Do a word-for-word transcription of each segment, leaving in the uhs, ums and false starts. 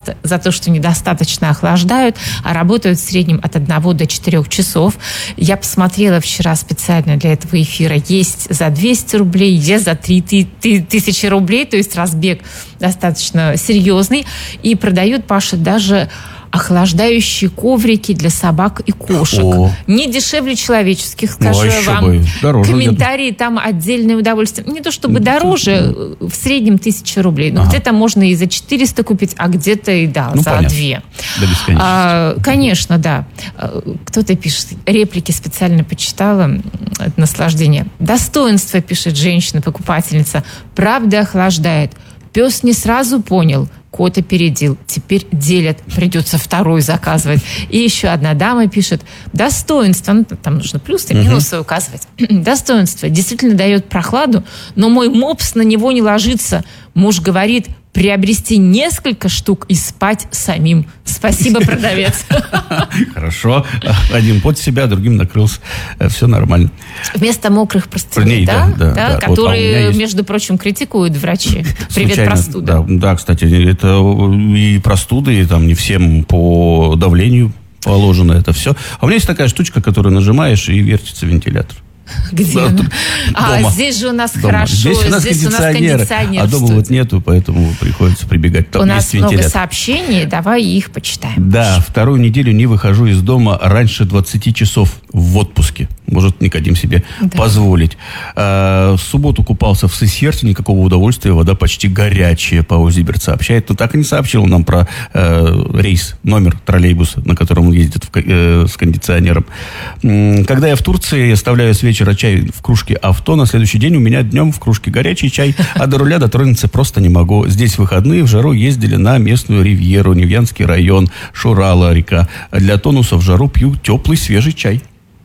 часто за то, что недостаточно охлаждают, а работают в среднем от одного до четырех часов. Я посмотрела вчера специально для этого эфира. Есть за двести рублей, есть за три тысячи рублей, то есть разбег достаточно серьезный. И продают, Паша, даже охлаждающие коврики для собак и кошек. О. Не дешевле человеческих, скажу ну, а вам. Дороже, комментарии нет. Там отдельное удовольствие. Не то чтобы дороже, в среднем тысяча рублей. Но ага. где-то можно и за четыреста купить, а где-то и да, ну, за понятно. две. До бесконечности. А, конечно, да. Кто-то пишет, реплики специально почитала, это наслаждение. Достоинство, пишет женщина-покупательница, правда охлаждает. Пес не сразу понял, кот опередил. Теперь делят, придется второй заказывать. И еще одна дама пишет, достоинство, ну, там нужно плюсы и минусы uh-huh. указывать. Достоинство действительно дает прохладу, но мой мопс на него не ложится. Муж говорит, приобрести несколько штук и спать самим. Спасибо, продавец. Хорошо. Один под себя, другим накрылся. Все нормально. Вместо мокрых простыней, да? Да, да, да, да. которые, Вот, а между прочим, критикуют врачи. Привет, случайно, простуда. Да, да, кстати, это и простуды, и там не всем по давлению положено это все. А у меня есть такая штучка, которую нажимаешь, и вертится вентилятор. Где? Да, а, дома. Здесь же у нас дома. хорошо, здесь у нас здесь кондиционер, у нас кондиционер. А дома вот нету, поэтому приходится прибегать. Там у нас много вентилятор. сообщений, давай их почитаем. Да, вторую неделю не выхожу из дома раньше двадцати часов в отпуске. Может Никодим себе да. позволить. А, в субботу купался в Сесьерте, никакого удовольствия, вода почти горячая, ПАО «Зиберт» сообщает. Но так и не сообщил нам про э, рейс, номер троллейбуса, на котором он ездит в, э, с кондиционером. Когда я в Турции, оставляю с вечера чай в кружке авто, на следующий день у меня днем в кружке горячий чай, а до руля дотронуться просто не могу. Здесь в выходные в жару ездили на местную ривьеру, Невьянский район, Шурала река. Для тонуса в жару пью теплый свежий чай.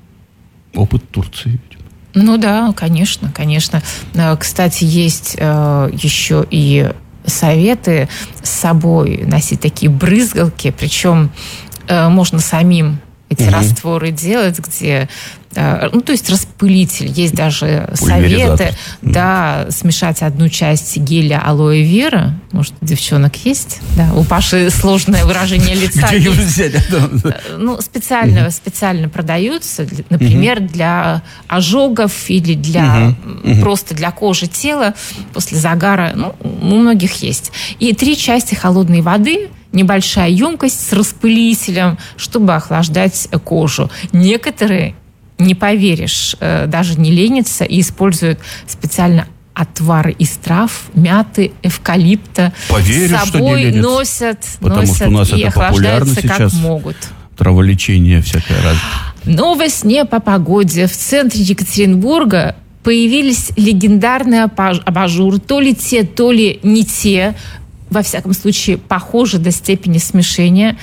Опыт Турции. Ну да, конечно, конечно. Кстати, есть э, еще и советы с собой носить такие брызгалки, причем э, можно самим эти угу. растворы делать, где... Ну, то есть распылитель. Есть даже советы. Да, смешать одну часть геля алоэ вера. Может, у девчонок есть? Да, у Паши сложное выражение лица. Где его взять? Ну, специально, специально продаются, например, для ожогов или для просто для кожи тела после загара. Ну, у многих есть. И три части холодной воды, небольшая емкость с распылителем, чтобы охлаждать кожу. Некоторые, не поверишь, даже не ленятся и используют специально отвары из трав, мяты, эвкалипта. Поверю, с собой что не носят, потому носят что у нас и это охлаждаются как сейчас. могут. Траволечение всякое разное. Новость не по погоде. В центре Екатеринбурга появились легендарные абажуры. То ли те, то ли не те. Во всяком случае, похожи до степени смешения.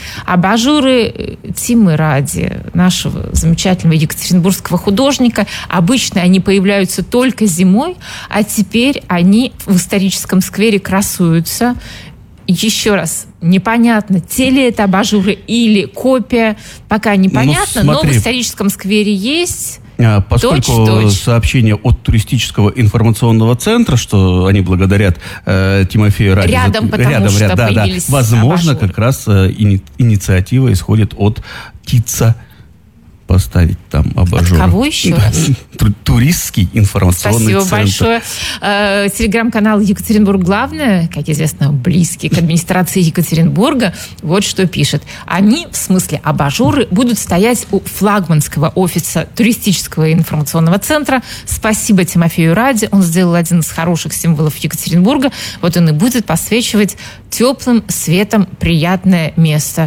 Абажуры Тимы Ради, нашего замечательного екатеринбургского художника. Обычно они появляются только зимой, а теперь они в историческом сквере красуются. Еще раз, непонятно, те ли это абажуры или копия, пока непонятно, ну, но в историческом сквере есть... Поскольку точь, точь. сообщение от туристического информационного центра, что они благодарят э, Тимофею Ради... Рядом, за, потому рядом, что ряд, да, появились да, возможно, абажуры. Как раз э, ини, инициатива исходит от ТИЦа. Поставить там абажур. От кого еще да. раз? Туристский информационный Спасибо центр. Спасибо большое. Э, телеграм-канал «Екатеринбург главное», как известно, близкий к администрации Екатеринбурга, вот что пишет. Они, в смысле абажуры, будут стоять у флагманского офиса туристического информационного центра. Спасибо Тимофею Ради. Он сделал один из хороших символов Екатеринбурга. Вот он и будет подсвечивать теплым светом приятное место.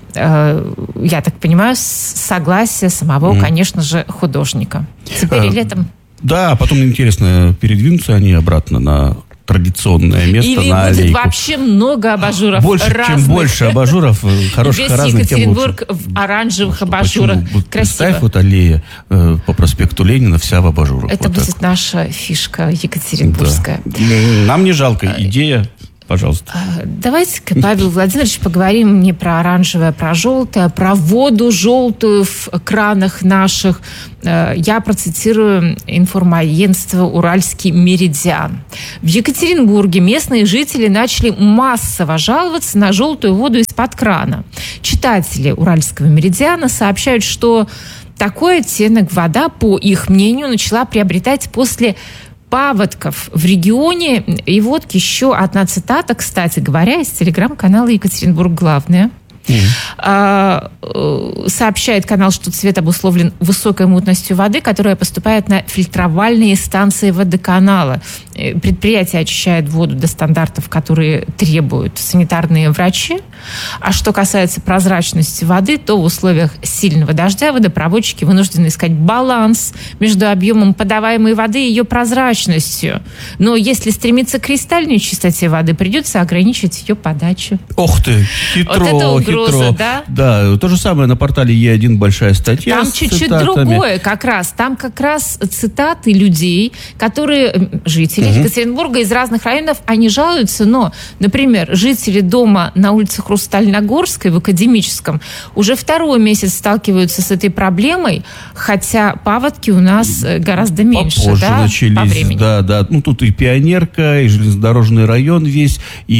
Я так понимаю, согласие самого, mm. конечно же, художника. Теперь и летом. Да, потом интересно, передвинутся они обратно на традиционное место, или на аллейку. Или будет вообще много абажуров больше, разных. Чем больше абажуров, хороших весь разных, тем лучше. Екатеринбург в оранжевых абажурах. Вот красиво. Представь, вот аллея э, по проспекту Ленина вся в абажурах. Это вот будет так. наша фишка екатеринбургская. Да. Нам не жалко, идея... Пожалуйста. Давайте-ка, Павел Владимирович, поговорим не про оранжевое, а про желтое, про воду желтую в кранах наших. Я процитирую информагентство «Уральский меридиан». В Екатеринбурге местные жители начали массово жаловаться на желтую воду из-под крана. Читатели «Уральского меридиана» сообщают, что такой оттенок вода, по их мнению, начала приобретать после паводков в регионе. И вот еще одна цитата, кстати говоря, из телеграм-канала «Екатеринбург главное». Mm-hmm. Сообщает канал, что цвет обусловлен высокой мутностью воды, которая поступает на фильтровальные станции водоканала. Предприятие очищает воду до стандартов, которые требуют санитарные врачи. А что касается прозрачности воды, то в условиях сильного дождя водопроводчики вынуждены искать баланс между объемом подаваемой воды и ее прозрачностью. Но если стремиться к кристальной чистоте воды, придется ограничить ее подачу. Ох ты, хитро, вот это угроза, хитро. Да? Да, то же самое на портале Е один большая статья. Там чуть-чуть цитатами. Другое как раз. Там как раз цитаты людей, которые, жители угу. Екатеринбурга из разных районов, они жалуются, но, например, жители дома на улице Хрустальногорской в Академическом уже второй месяц сталкиваются с этой проблемой, хотя паводки у нас гораздо меньше, попозже да, начались, по времени. Да, да. Ну, тут и Пионерка, и железнодорожный район весь,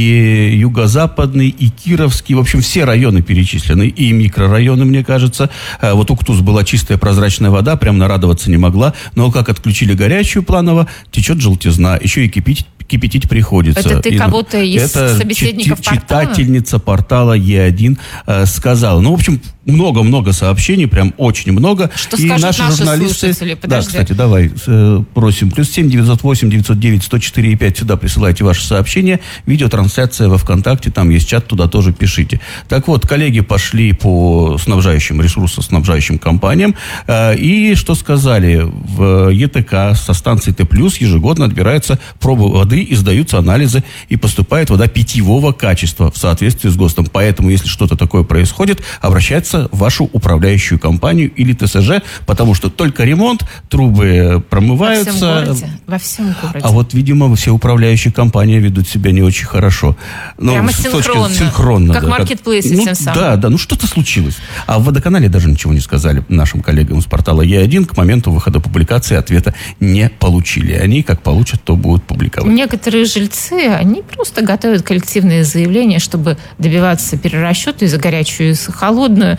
и Юго-Западный, и Кировский. В общем, все районы перечислены, и микрорайоны, мне кажется. Вот Уктус была чистая прозрачная вода, прям нарадоваться не могла. Но как отключили горячую планово, течет желтизна. Еще и кипить кипятить приходится. Это ты и, кого-то из это собеседников чит- портала? Читательница портала Е один э, сказала. Ну, в общем, много-много сообщений, прям очень много. Что и скажут наши, наши журналисты... слушатели? Подожди. Да, кстати, давай, э, просим. Плюс семь девятьсот восемь девятьсот девять сто четыре и пять. Сюда присылайте ваши сообщения. Видеотрансляция во ВКонтакте, там есть чат, туда тоже пишите. Так вот, коллеги пошли по снабжающим, ресурсоснабжающим компаниям. Э, и что сказали? В Е Тэ Ка со станции Т+, ежегодно отбираются пробы воды и сдаются анализы, и поступает вода питьевого качества в соответствии с ГОСТом. Поэтому, если что-то такое происходит, обращаться в вашу управляющую компанию или Тэ Эс Жэ, потому что только ремонт, трубы промываются. Во всем городе. Во всем городе. А вот, видимо, все управляющие компании ведут себя не очень хорошо. Но прямо с синхронно. Точки, синхронно. Как да, маркетплейсы ну, тем самым. Да, да, ну что-то случилось. А в водоканале даже ничего не сказали нашим коллегам с портала Е один. К моменту выхода публикации ответа не получили. Они, как получат, то будут публиковать. Некоторые жильцы, они просто готовят коллективные заявления, чтобы добиваться перерасчета из-за горячую и из холодную.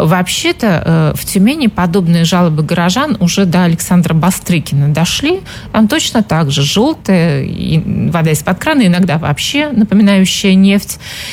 Вообще-то в Тюмени подобные жалобы горожан уже до Александра Бастрыкина дошли. Там точно так же желтая вода из-под крана, иногда вообще напоминающая нефть.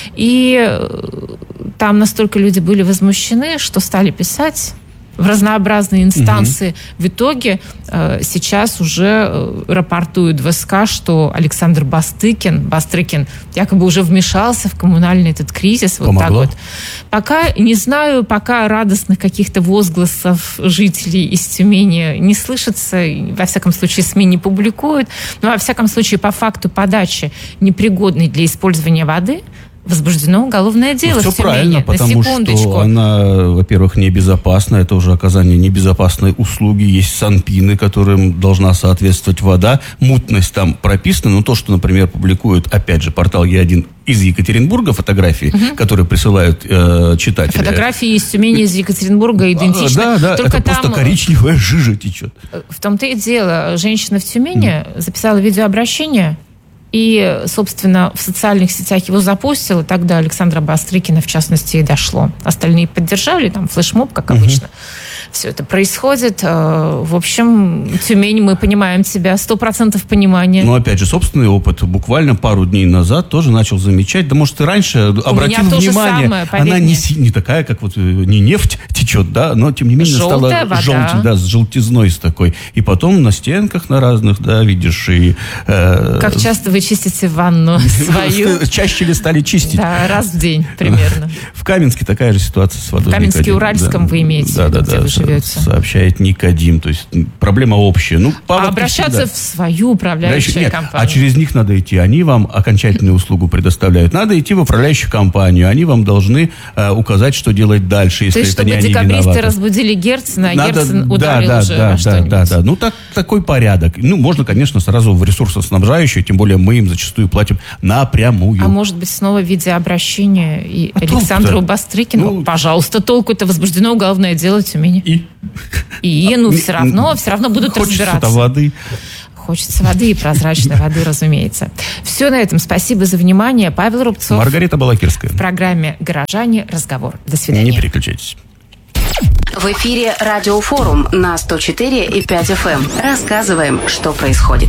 И там настолько люди были возмущены, что стали писать в разнообразные инстанции. Угу. В итоге э, сейчас уже э, рапортуют в Эс Ка, что Александр Бастыкин, Бастрыкин якобы уже вмешался в коммунальный этот кризис. Вот так вот. Пока не знаю, пока радостных каких-то возгласов жителей из Тюмени не слышится, во всяком случае СМИ не публикуют, но во всяком случае по факту подачи непригодной для использования воды возбуждено уголовное дело. Ну, все в Тюмени. правильно, потому что она, во-первых, небезопасна, это уже оказание небезопасной услуги, есть санпины, которым должна соответствовать вода, мутность там прописана, но то, что, например, публикует, опять же, портал Е один из Екатеринбурга, фотографии, угу. которые присылают э, читатели. Фотографии из Тюмени, из Екатеринбурга идентичны. Да, да, только это там просто коричневая жижа течет. В том-то и дело. Женщина в Тюмени mm. записала видеообращение, и, собственно, в социальных сетях его запустил, и тогда Александра Бастрыкина, в частности, и дошло. Остальные поддержали, там флешмоб, как обычно. Uh-huh. Все это происходит. В общем, Тюмень, мы понимаем себя, сто процентов понимания. Ну, опять же, собственный опыт. Буквально пару дней назад тоже начал замечать. Да, может, и раньше У обратил внимание. Самое, она не, не такая, как вот не нефть течет, да, но, тем не менее, желтая стала вода. желтей, да, с желтизной с такой. И потом на стенках на разных, да, видишь, и... Э, как часто вы чистите ванну свою? Чаще ли стали чистить? Да, раз в день примерно. В Каменске такая же ситуация с водой. В Каменске-Уральском вы имеете в виду, где вы живете? живете. Сообщает Никодим. То есть проблема общая. Ну, а обращаться всегда. В свою управляющую Нет, компанию. А через них надо идти. Они вам окончательную услугу предоставляют. Надо идти в управляющую компанию. Они вам должны э, указать, что делать дальше, если То есть, это не они виноваты. То есть, чтобы декабристы разбудили Герцена, а надо, Герцен ударил да, уже да, во да, что-нибудь. Да, да, да. Ну, так, такой порядок. Ну, можно, конечно, сразу в ресурсоснабжающую, тем более мы им зачастую платим напрямую. А может быть, снова в виде обращения и а Александру Бастрыкину? Ну, пожалуйста, толку-то возбуждено уголовное дело в Тюмени. И? И, ну, все равно, все равно будут Хочется разбираться. Хочется воды. Хочется воды и прозрачной воды, разумеется. Все на этом. Спасибо за внимание. Павел Рубцов. Маргарита Балакирская. В программе «Горожане. Разговор». До свидания. Не переключайтесь. В эфире Радиофорум на сто четыре и пять эф эм. Рассказываем, что происходит.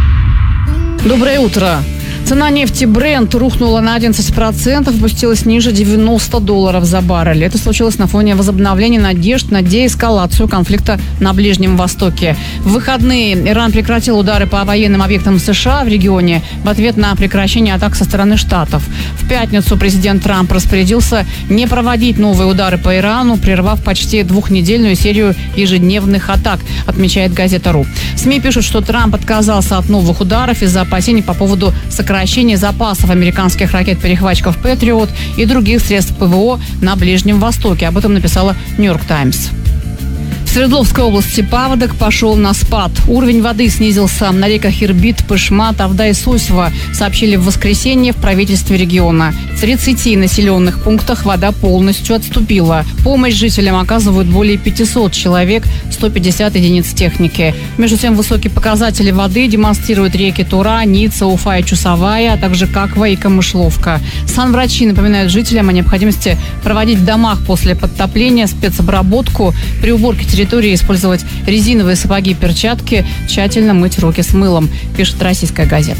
Доброе утро. Цена нефти Brent рухнула на одиннадцать процентов, опустилась ниже девяносто долларов за баррель. Это случилось на фоне возобновления надежд на деэскалацию конфликта на Ближнем Востоке. В выходные Иран прекратил удары по военным объектам США в регионе в ответ на прекращение атак со стороны Штатов. В пятницу президент Трамп распорядился не проводить новые удары по Ирану, прервав почти двухнедельную серию ежедневных атак, отмечает газета РУ. СМИ пишут, что Трамп отказался от новых ударов из-за опасений по поводу сокращения запасов американских ракет-перехватчиков «Патриот» и других средств ПВО на Ближнем Востоке. Об этом написала «Нью-Йорк Таймс». В Свердловской области паводок пошел на спад. Уровень воды снизился на реках Ирбит, Пышма, Тавда и Сосьва, сообщили в воскресенье в правительстве региона. В тридцати населенных пунктах вода полностью отступила. Помощь жителям оказывают более пятисот человек, сто пятьдесят единиц техники. Между тем, высокие показатели воды демонстрируют реки Тура, Ница, Уфа и Чусовая, а также Каква и Камышловка. Санврачи напоминают жителям о необходимости проводить в домах после подтопления спецобработку, при уборке территории использовать резиновые сапоги и перчатки, тщательно мыть руки с мылом, пишет «Российская газета».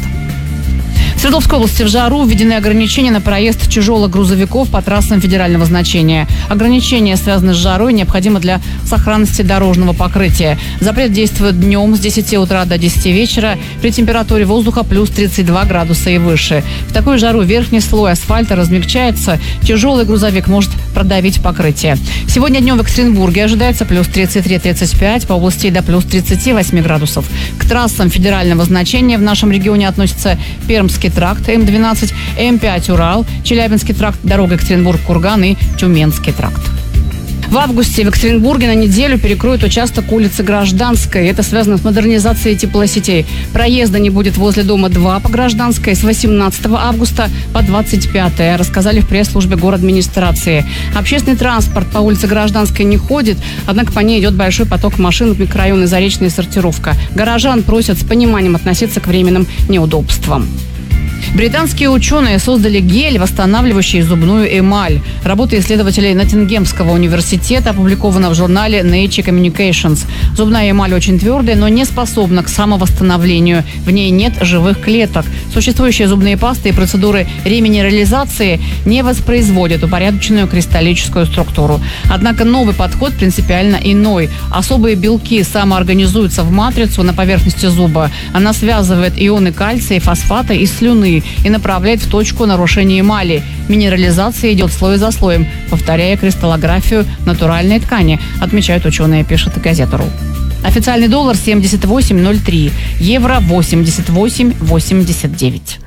В Свердловской области в жару введены ограничения на проезд тяжелых грузовиков по трассам федерального значения. Ограничения связаны с жарой, необходимы для сохранности дорожного покрытия. Запрет действует днем с десяти утра до десяти вечера при температуре воздуха плюс тридцать два градуса и выше. В такую жару верхний слой асфальта размягчается, тяжелый грузовик может продавить покрытие. Сегодня днем в Екатеринбурге ожидается плюс тридцать три - тридцать пять, по области до плюс тридцати восьми градусов. К трассам федерального значения в нашем регионе относятся Пермский тракт М двенадцать, М пять Урал, Челябинский тракт, дорога Екатеринбург-Курган и Тюменский тракт. В августе в Екатеринбурге на неделю перекроют участок улицы Гражданской. Это связано с модернизацией теплосетей. Проезда не будет возле дома два по Гражданской с восемнадцатого августа по двадцать пятое, рассказали в пресс-службе городадминистрации. Общественный транспорт по улице Гражданской не ходит, однако по ней идет большой поток машин в микрорайоны Заречная и Сортировка. Горожан просят с пониманием относиться к временным неудобствам. Британские ученые создали гель, восстанавливающий зубную эмаль. Работа исследователей Ноттингемского университета опубликована в журнале Nature Communications. Зубная эмаль очень твердая, но не способна к самовосстановлению. В ней нет живых клеток. Существующие зубные пасты и процедуры реминерализации не воспроизводят упорядоченную кристаллическую структуру. Однако новый подход принципиально иной. Особые белки самоорганизуются в матрицу на поверхности зуба. Она связывает ионы кальция, фосфата и слюны и направляет в точку нарушения эмали. Минерализация идет слой за слоем, повторяя кристаллографию натуральной ткани, отмечают ученые, пишет газета РУ. Официальный доллар семьдесят восемь ноль три, евро восемьдесят восемь восемьдесят девять.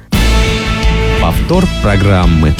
Повтор программы.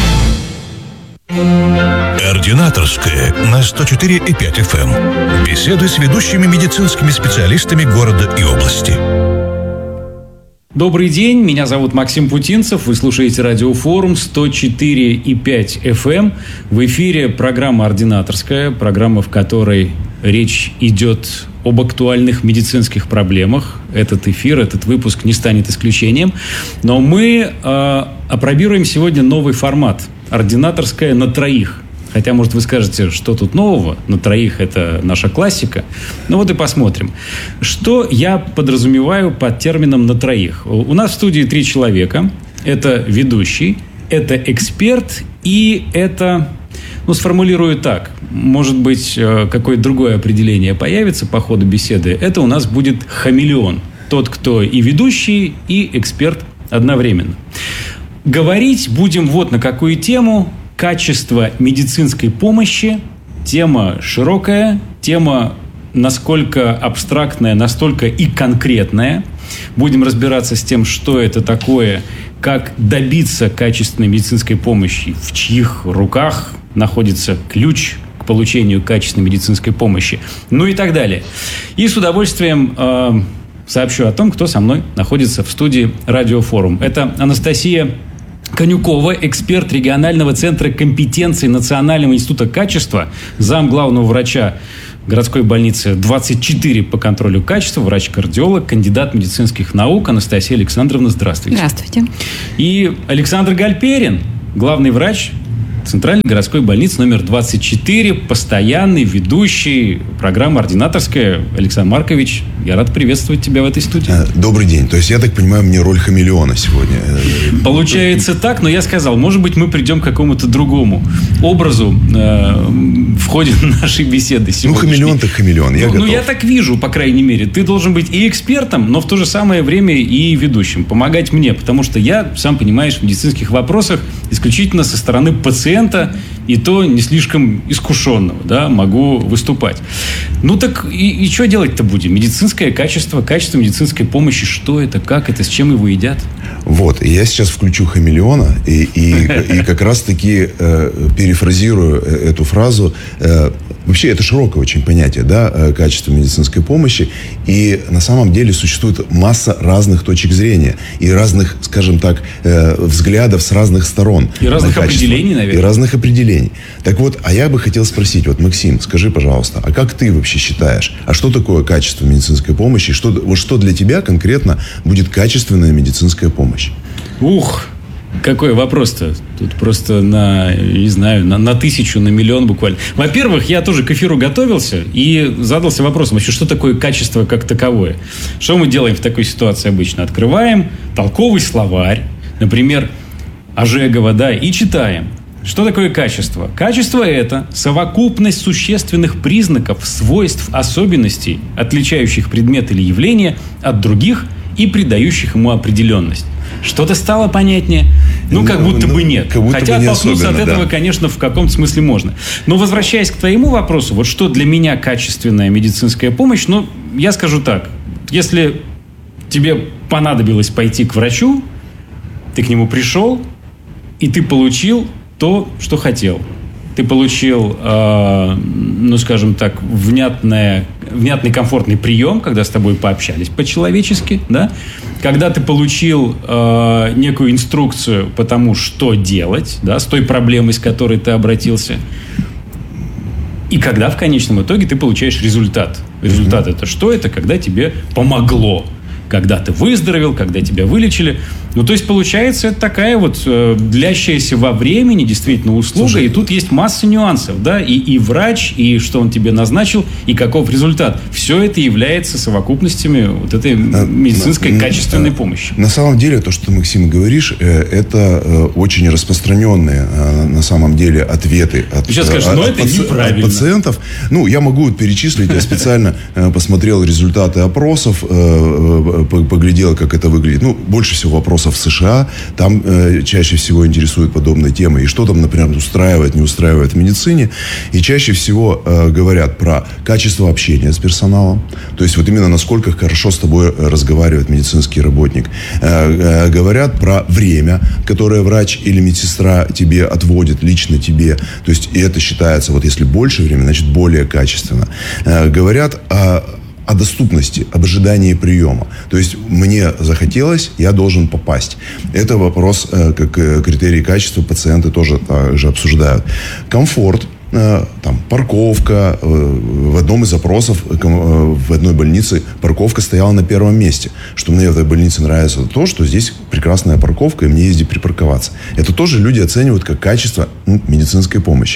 Ординаторская на сто четыре и пять эф эм. Беседы с ведущими медицинскими специалистами города и области. Добрый день, меня зовут Максим Путинцев, вы слушаете радиофорум сто четыре и пять эф эм. В эфире программа «Ординаторская», программа, в которой речь идет об актуальных медицинских проблемах. Этот эфир, этот выпуск не станет исключением. Но мы э, опробируем сегодня новый формат «Ординаторская на троих». Хотя, может, вы скажете, что тут нового? На троих это наша классика. Ну вот и посмотрим. Что я подразумеваю под термином «на троих»? У нас в студии три человека. Это ведущий, это эксперт и это... Ну, сформулирую так. Может быть, какое-то другое определение появится по ходу беседы. Это у нас будет хамелеон. Тот, кто и ведущий, и эксперт одновременно. Говорить будем вот на какую тему. Качество медицинской помощи. Тема широкая, Тема насколько абстрактная, настолько и конкретная. Будем разбираться с тем, что это такое, как добиться качественной медицинской помощи, в чьих руках находится ключ к получению качественной медицинской помощи, ну и так далее. И с удовольствием э, сообщу о том, кто со мной находится в студии «Радиофорум». Это Анастасия Конюкова, эксперт регионального центра компетенции Национального института качества, зам главного врача городской больницы двадцать четыре по контролю качества, врач-кардиолог, кандидат медицинских наук. Анастасия Александровна, здравствуйте. Здравствуйте. И Александр Гальперин, главный врач Центральной городской больницы номер двадцать четыре, постоянный ведущий программы «Ординаторская». Александр Маркович, я рад приветствовать тебя в этой студии. Добрый день. То есть, я так понимаю, мне роль хамелеона сегодня. Получается так, но я сказал, может быть, мы придем к какому-то другому образу э, в ходе нашей беседы сегодня. Ну, хамелеон так хамелеон, я ну, готов. Ну, я так вижу, по крайней мере. Ты должен быть и экспертом, но в то же самое время и ведущим. Помогать мне, потому что я, сам понимаешь, в медицинских вопросах исключительно со стороны пациента, и то не слишком искушенного, да, могу выступать. Ну так и, и что делать-то будем? Медицинское качество, качество медицинской помощи, что это, как это, с чем его едят? Вот, и я сейчас включу хамелеона и, и, и как раз-таки э, перефразирую эту фразу. Э, вообще, это широкое очень понятие, да, качество медицинской помощи. И на самом деле существует масса разных точек зрения и разных, скажем так, э, взглядов с разных сторон. И разных определений, наверное. И разных определений. Так вот, а я бы хотел спросить, вот, Максим, скажи, пожалуйста, а как ты вообще считаешь, а что такое качество медицинской помощи? Что, вот что для тебя конкретно будет качественная медицинская помощь? Ух, какой вопрос-то? Тут просто на, не знаю, на, на тысячу, на миллион буквально. Во-первых, я тоже к эфиру готовился и задался вопросом, вообще, что такое качество как таковое? Что мы делаем в такой ситуации обычно? Открываем толковый словарь, например, Ожегова, да, и читаем. Что такое качество? Качество – это совокупность существенных признаков, свойств, особенностей, отличающих предмет или явление от других и придающих ему определенность. Что-то стало понятнее? Ну, как будто ну, бы нет. Будто Хотя бы оттолкнуться от этого, да. конечно, в каком-то смысле можно. Но возвращаясь к твоему вопросу, вот что для меня качественная медицинская помощь, ну, я скажу так. Если тебе понадобилось пойти к врачу, ты к нему пришел, и ты получил то, что хотел. Ты получил, э, ну, скажем так, внятное, внятный, комфортный прием, когда с тобой пообщались по-человечески, да? Когда ты получил э, некую инструкцию по тому, что делать, да, с той проблемой, с которой ты обратился. И когда в конечном итоге ты получаешь результат. Результат mm-hmm. это что? Это когда тебе помогло. Когда ты выздоровел, когда тебя вылечили. Ну, то есть, получается, это такая вот э, длящаяся во времени действительно услуга. Слушай, и тут есть масса нюансов, да, и, и врач, и что он тебе назначил, и каков результат. Все это является совокупностями вот этой медицинской качественной помощи. На самом деле, то, что ты, Максим, говоришь, э, это э, очень распространенные э, на самом деле ответы от, Сейчас скажешь, от, но от, это паци- неправильно. от пациентов. Ну, я могу перечислить, я специально э, посмотрел результаты опросов, э, поглядел, как это выглядит. Ну, больше всего вопросов в США. Там э, чаще всего интересуют подобные темы. И что там, например, устраивает, не устраивает в медицине. И чаще всего э, говорят про качество общения с персоналом. То есть, вот именно насколько хорошо с тобой разговаривает медицинский работник. Э, э, говорят про время, которое врач или медсестра тебе отводит, лично тебе. То есть, и это считается, вот если больше времени, значит, более качественно. Э, говорят о о доступности, об ожидании приема. То есть, мне захотелось, я должен попасть. Это вопрос, как критерий качества, пациенты тоже также обсуждают. Комфорт, там, парковка. В одном из запросов в одной больнице парковка стояла на первом месте. Что мне в этой больнице нравится то, что здесь прекрасная парковка, и мне есть где припарковаться. Это тоже люди оценивают как качество медицинской помощи.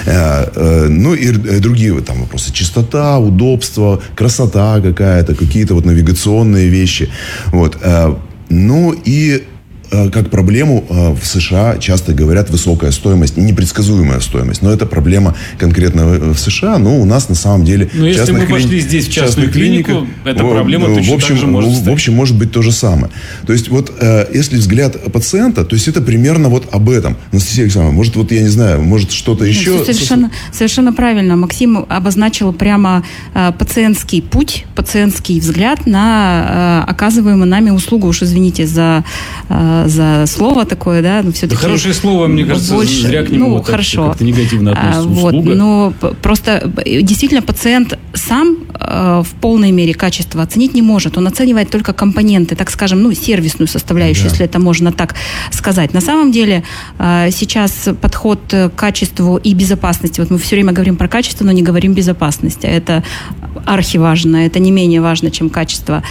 Ну и другие там вопросы. Чистота, удобство, красота какая-то, какие-то вот навигационные вещи. Вот. Ну и как проблему в США часто говорят высокая стоимость, непредсказуемая стоимость. Но это проблема конкретно в США, но у нас на самом деле... Но если мы клини... пошли здесь в частную клинику, эта проблема в, точно в общем, так же может стать. В общем, может быть то же самое. То есть вот если взгляд пациента, то есть это примерно вот об этом. Анастасия Александровна, может, вот я не знаю, может что-то Нет, еще... Совершенно, совершенно правильно. Максим обозначил прямо пациентский путь, пациентский взгляд на оказываемую нами услугу. Уж извините за, за слово такое, да, но все-таки... Да хорошее слово, мне кажется, больше, зря к нему ну, вот хорошо. как-то негативно относится. Вот, услуга. но просто действительно пациент сам в полной мере качество оценить не может. Он оценивает только компоненты, так скажем, ну, сервисную составляющую, да. если это можно так сказать. На самом деле сейчас подход к качеству и безопасности, вот мы все время говорим про качество, но не говорим безопасности. Это архиважно, это не менее важно, чем качество.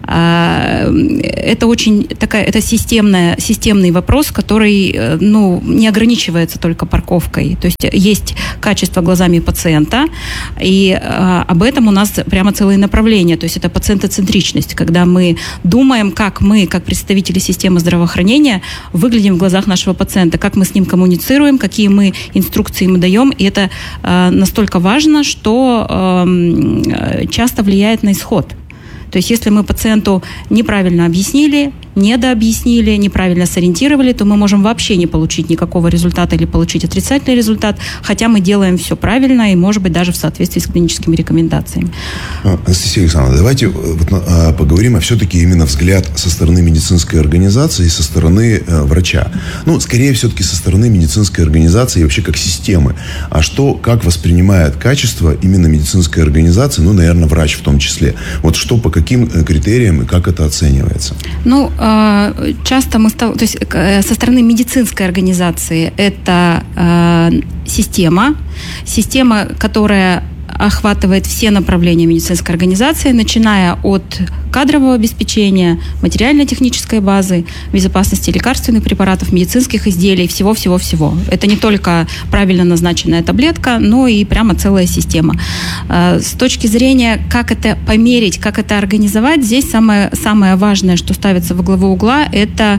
Это очень такая, это системная, системный вопрос, который, ну, не ограничивается только парковкой. То есть есть качество глазами пациента, и об этом у нас прямо целые направления. То есть это пациентоцентричность, когда мы думаем, как мы, как представители системы здравоохранения, выглядим в глазах нашего пациента, как мы с ним коммуницируем, какие мы инструкции ему даем. И это настолько важно, что часто влияет на исход. То есть если мы пациенту неправильно объяснили, недообъяснили, неправильно сориентировали, то мы можем вообще не получить никакого результата или получить отрицательный результат, хотя мы делаем все правильно и, может быть, даже в соответствии с клиническими рекомендациями. Анастасия Александровна, давайте вот поговорим, а все-таки именно взгляд со стороны медицинской организации и со стороны э, врача. Ну, скорее все-таки со стороны медицинской организации и вообще как системы. А что, как воспринимает качество именно медицинской организации, ну, наверное, врач в том числе. Вот что, по каким критериям и как это оценивается? Ну, часто мы стал, то есть со стороны медицинской организации это э, система, система, которая охватывает все направления медицинской организации, начиная от кадрового обеспечения, материально-технической базы, безопасности лекарственных препаратов, медицинских изделий, всего-всего-всего. Это не только правильно назначенная таблетка, но и прямо целая система. С точки зрения, как это померить, как это организовать, здесь самое, самое важное, что ставится во главу угла, это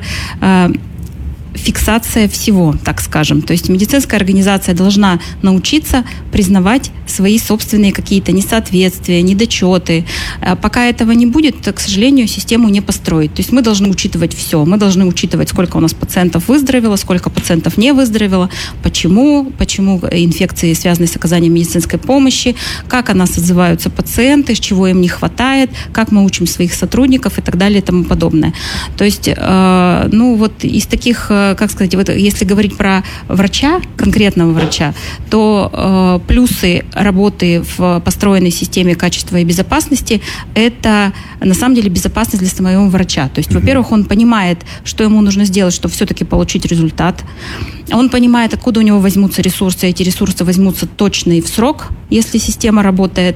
фиксация всего, так скажем. То есть медицинская организация должна научиться признавать свои собственные какие-то несоответствия, недочеты. Пока этого не будет, то, к сожалению, систему не построить. То есть мы должны учитывать все. Мы должны учитывать, сколько у нас пациентов выздоровело, сколько пациентов не выздоровело, почему, почему инфекции связаны с оказанием медицинской помощи, как о нас отзываются пациенты, чего им не хватает, как мы учим своих сотрудников и так далее и тому подобное. То есть, э, ну вот из таких, как сказать, вот если говорить про врача, конкретного врача, то э, плюсы работы в построенной системе качества и безопасности – это на самом деле безопасность для самого врача. То есть, mm-hmm. во-первых, он понимает, что ему нужно сделать, чтобы все-таки получить результат. Он понимает, откуда у него возьмутся ресурсы. Эти ресурсы возьмутся точно и в срок, если система работает.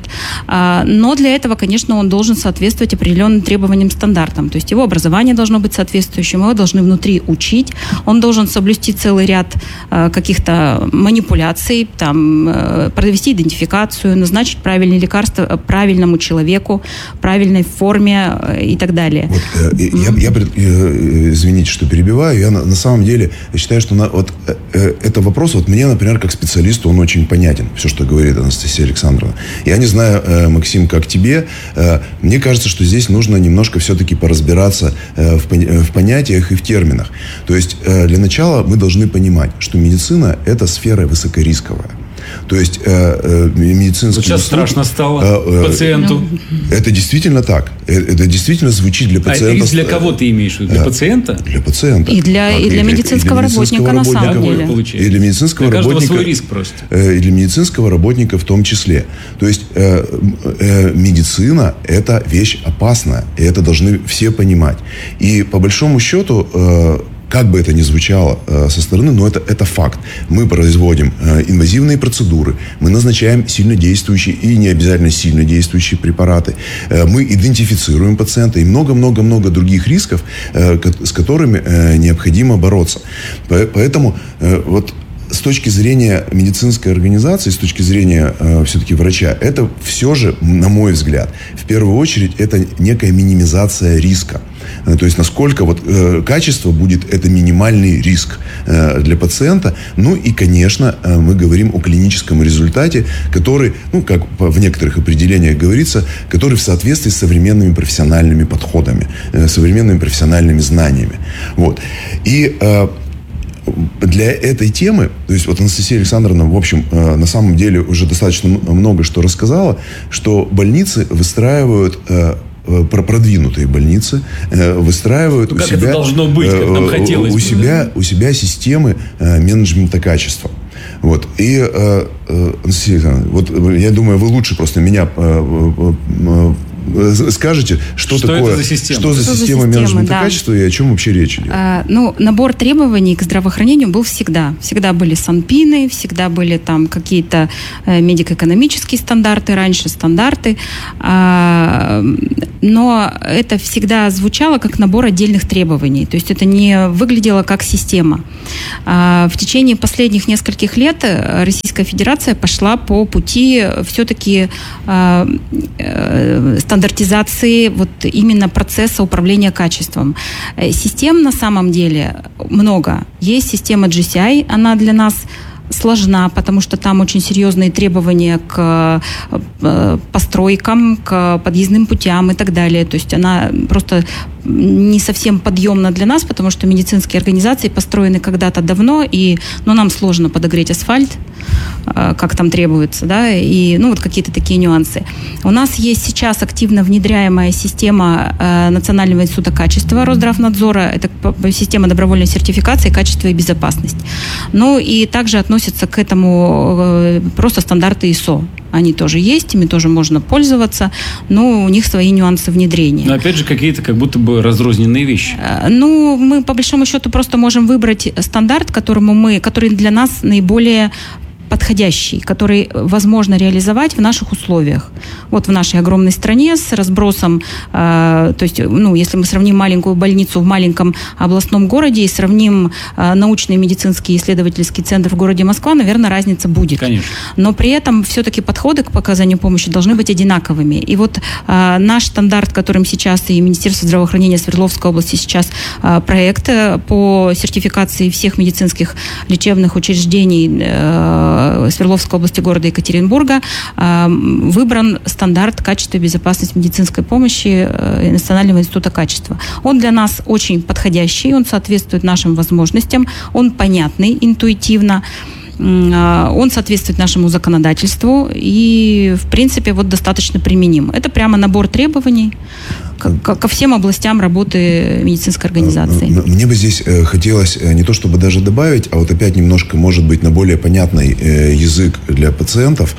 Но для этого, конечно, он должен соответствовать определенным требованиям, стандартам. То есть его образование должно быть соответствующим, его должны внутри учить. Он должен соблюсти целый ряд каких-то манипуляций, там, провести идентификацию, назначить правильные лекарства правильному человеку, правильной форме и так далее. Вот, э, mm-hmm. я, я, извините, что перебиваю. Я на, на самом деле считаю, что на, вот, э, это вопрос, вот мне, например, как специалисту, он очень понятен, все, что говорит Анастасия Александровна. Я не знаю, э, Максим, как тебе. Э, мне кажется, что здесь нужно немножко все-таки поразбираться э, в, в понятиях и в терминах. То есть, э, для начала мы должны понимать, что медицина – это сфера высокорисковая. То есть э, э, медицинские вот сейчас услуги, страшно стало э, э, пациенту. Это действительно так. Это действительно звучит для пациента. А для кого ты имеешь в виду? Для пациента? Для пациента. И для, и для медицинского и для работника, на самом деле. И для медицинского для работника. свой риск просто. И для медицинского работника в том числе. То есть э, э, медицина – это вещь опасная. И это должны все понимать. И по большому счету, э, как бы это ни звучало э, со стороны, но это, это факт. Мы производим э, инвазивные процедуры, мы назначаем сильнодействующие и не обязательно сильнодействующие препараты, э, мы идентифицируем пациента и много-много-много других рисков, э, с которыми э, необходимо бороться. Поэтому э, вот с точки зрения медицинской организации, с точки зрения э, все-таки врача, это все же, на мой взгляд, в первую очередь, это некая минимизация риска. Э, то есть, насколько вот, э, качество будет, это минимальный риск э, для пациента. Ну и, конечно, э, мы говорим о клиническом результате, который, ну, как в некоторых определениях говорится, который в соответствии с современными профессиональными подходами, э, современными профессиональными знаниями. Вот. И э, для этой темы, то есть вот Анастасия Александровна, в общем, э, на самом деле уже достаточно много что рассказала, что больницы выстраивают, э, продвинутые больницы, э, выстраивают ну, у как себя, это должно быть, как нам хотелось у, бы, себя, да? у себя системы э, менеджмента качества. Вот. И, э, э, Анастасия Александровна, вот я думаю, вы лучше просто меня э, э, скажете, что, что такое, это за система? что за что система за менеджмента да. качества и о чем вообще речь идет? А, ну, набор требований к здравоохранению был всегда. Всегда были санпины, всегда были там какие-то э, медико-экономические стандарты, раньше стандарты. А, но это всегда звучало как набор отдельных требований. То есть это не выглядело как система. А, в течение последних нескольких лет Российская Федерация пошла по пути все-таки э, э, стандартизации вот именно процесса управления качеством. Систем на самом деле много. Есть система джи си ай, она для нас сложна, потому что там очень серьезные требования к постройкам, к подъездным путям и так далее. То есть она просто не совсем подъемна для нас, потому что медицинские организации построены когда-то давно, и, ну, нам сложно подогреть асфальт, как там требуется, да, и, ну, вот какие-то такие нюансы. У нас есть сейчас активно внедряемая система Национального института качества Росздравнадзора, это система добровольной сертификации качества и безопасность. Ну, и также относятся к этому просто стандарты ай эс о. Они тоже есть, ими тоже можно пользоваться, но у них свои нюансы внедрения. Но опять же, какие-то как будто бы разрозненные вещи. Ну, мы по большому счету просто можем выбрать стандарт, которому мы, который для нас наиболее подходящий, который возможно реализовать в наших условиях. Вот в нашей огромной стране с разбросом, э, то есть, ну, если мы сравним маленькую больницу в маленьком областном городе и сравним э, научный медицинский исследовательский центр в городе Москва, наверное, разница будет. Конечно. Но при этом все-таки подходы к оказанию помощи должны быть одинаковыми. И вот э, наш стандарт, которым сейчас и Министерство здравоохранения Свердловской области сейчас э, проект по сертификации всех медицинских лечебных учреждений э, Свердловской области города Екатеринбурга выбран стандарт качества и безопасности медицинской помощи Национального института качества. Он для нас очень подходящий, он соответствует нашим возможностям, он понятный интуитивно, он соответствует нашему законодательству и, в принципе, вот достаточно применим. Это прямо набор требований ко всем областям работы медицинской организации. Мне бы здесь хотелось не то чтобы даже добавить, а вот опять немножко, может быть, на более понятный язык для пациентов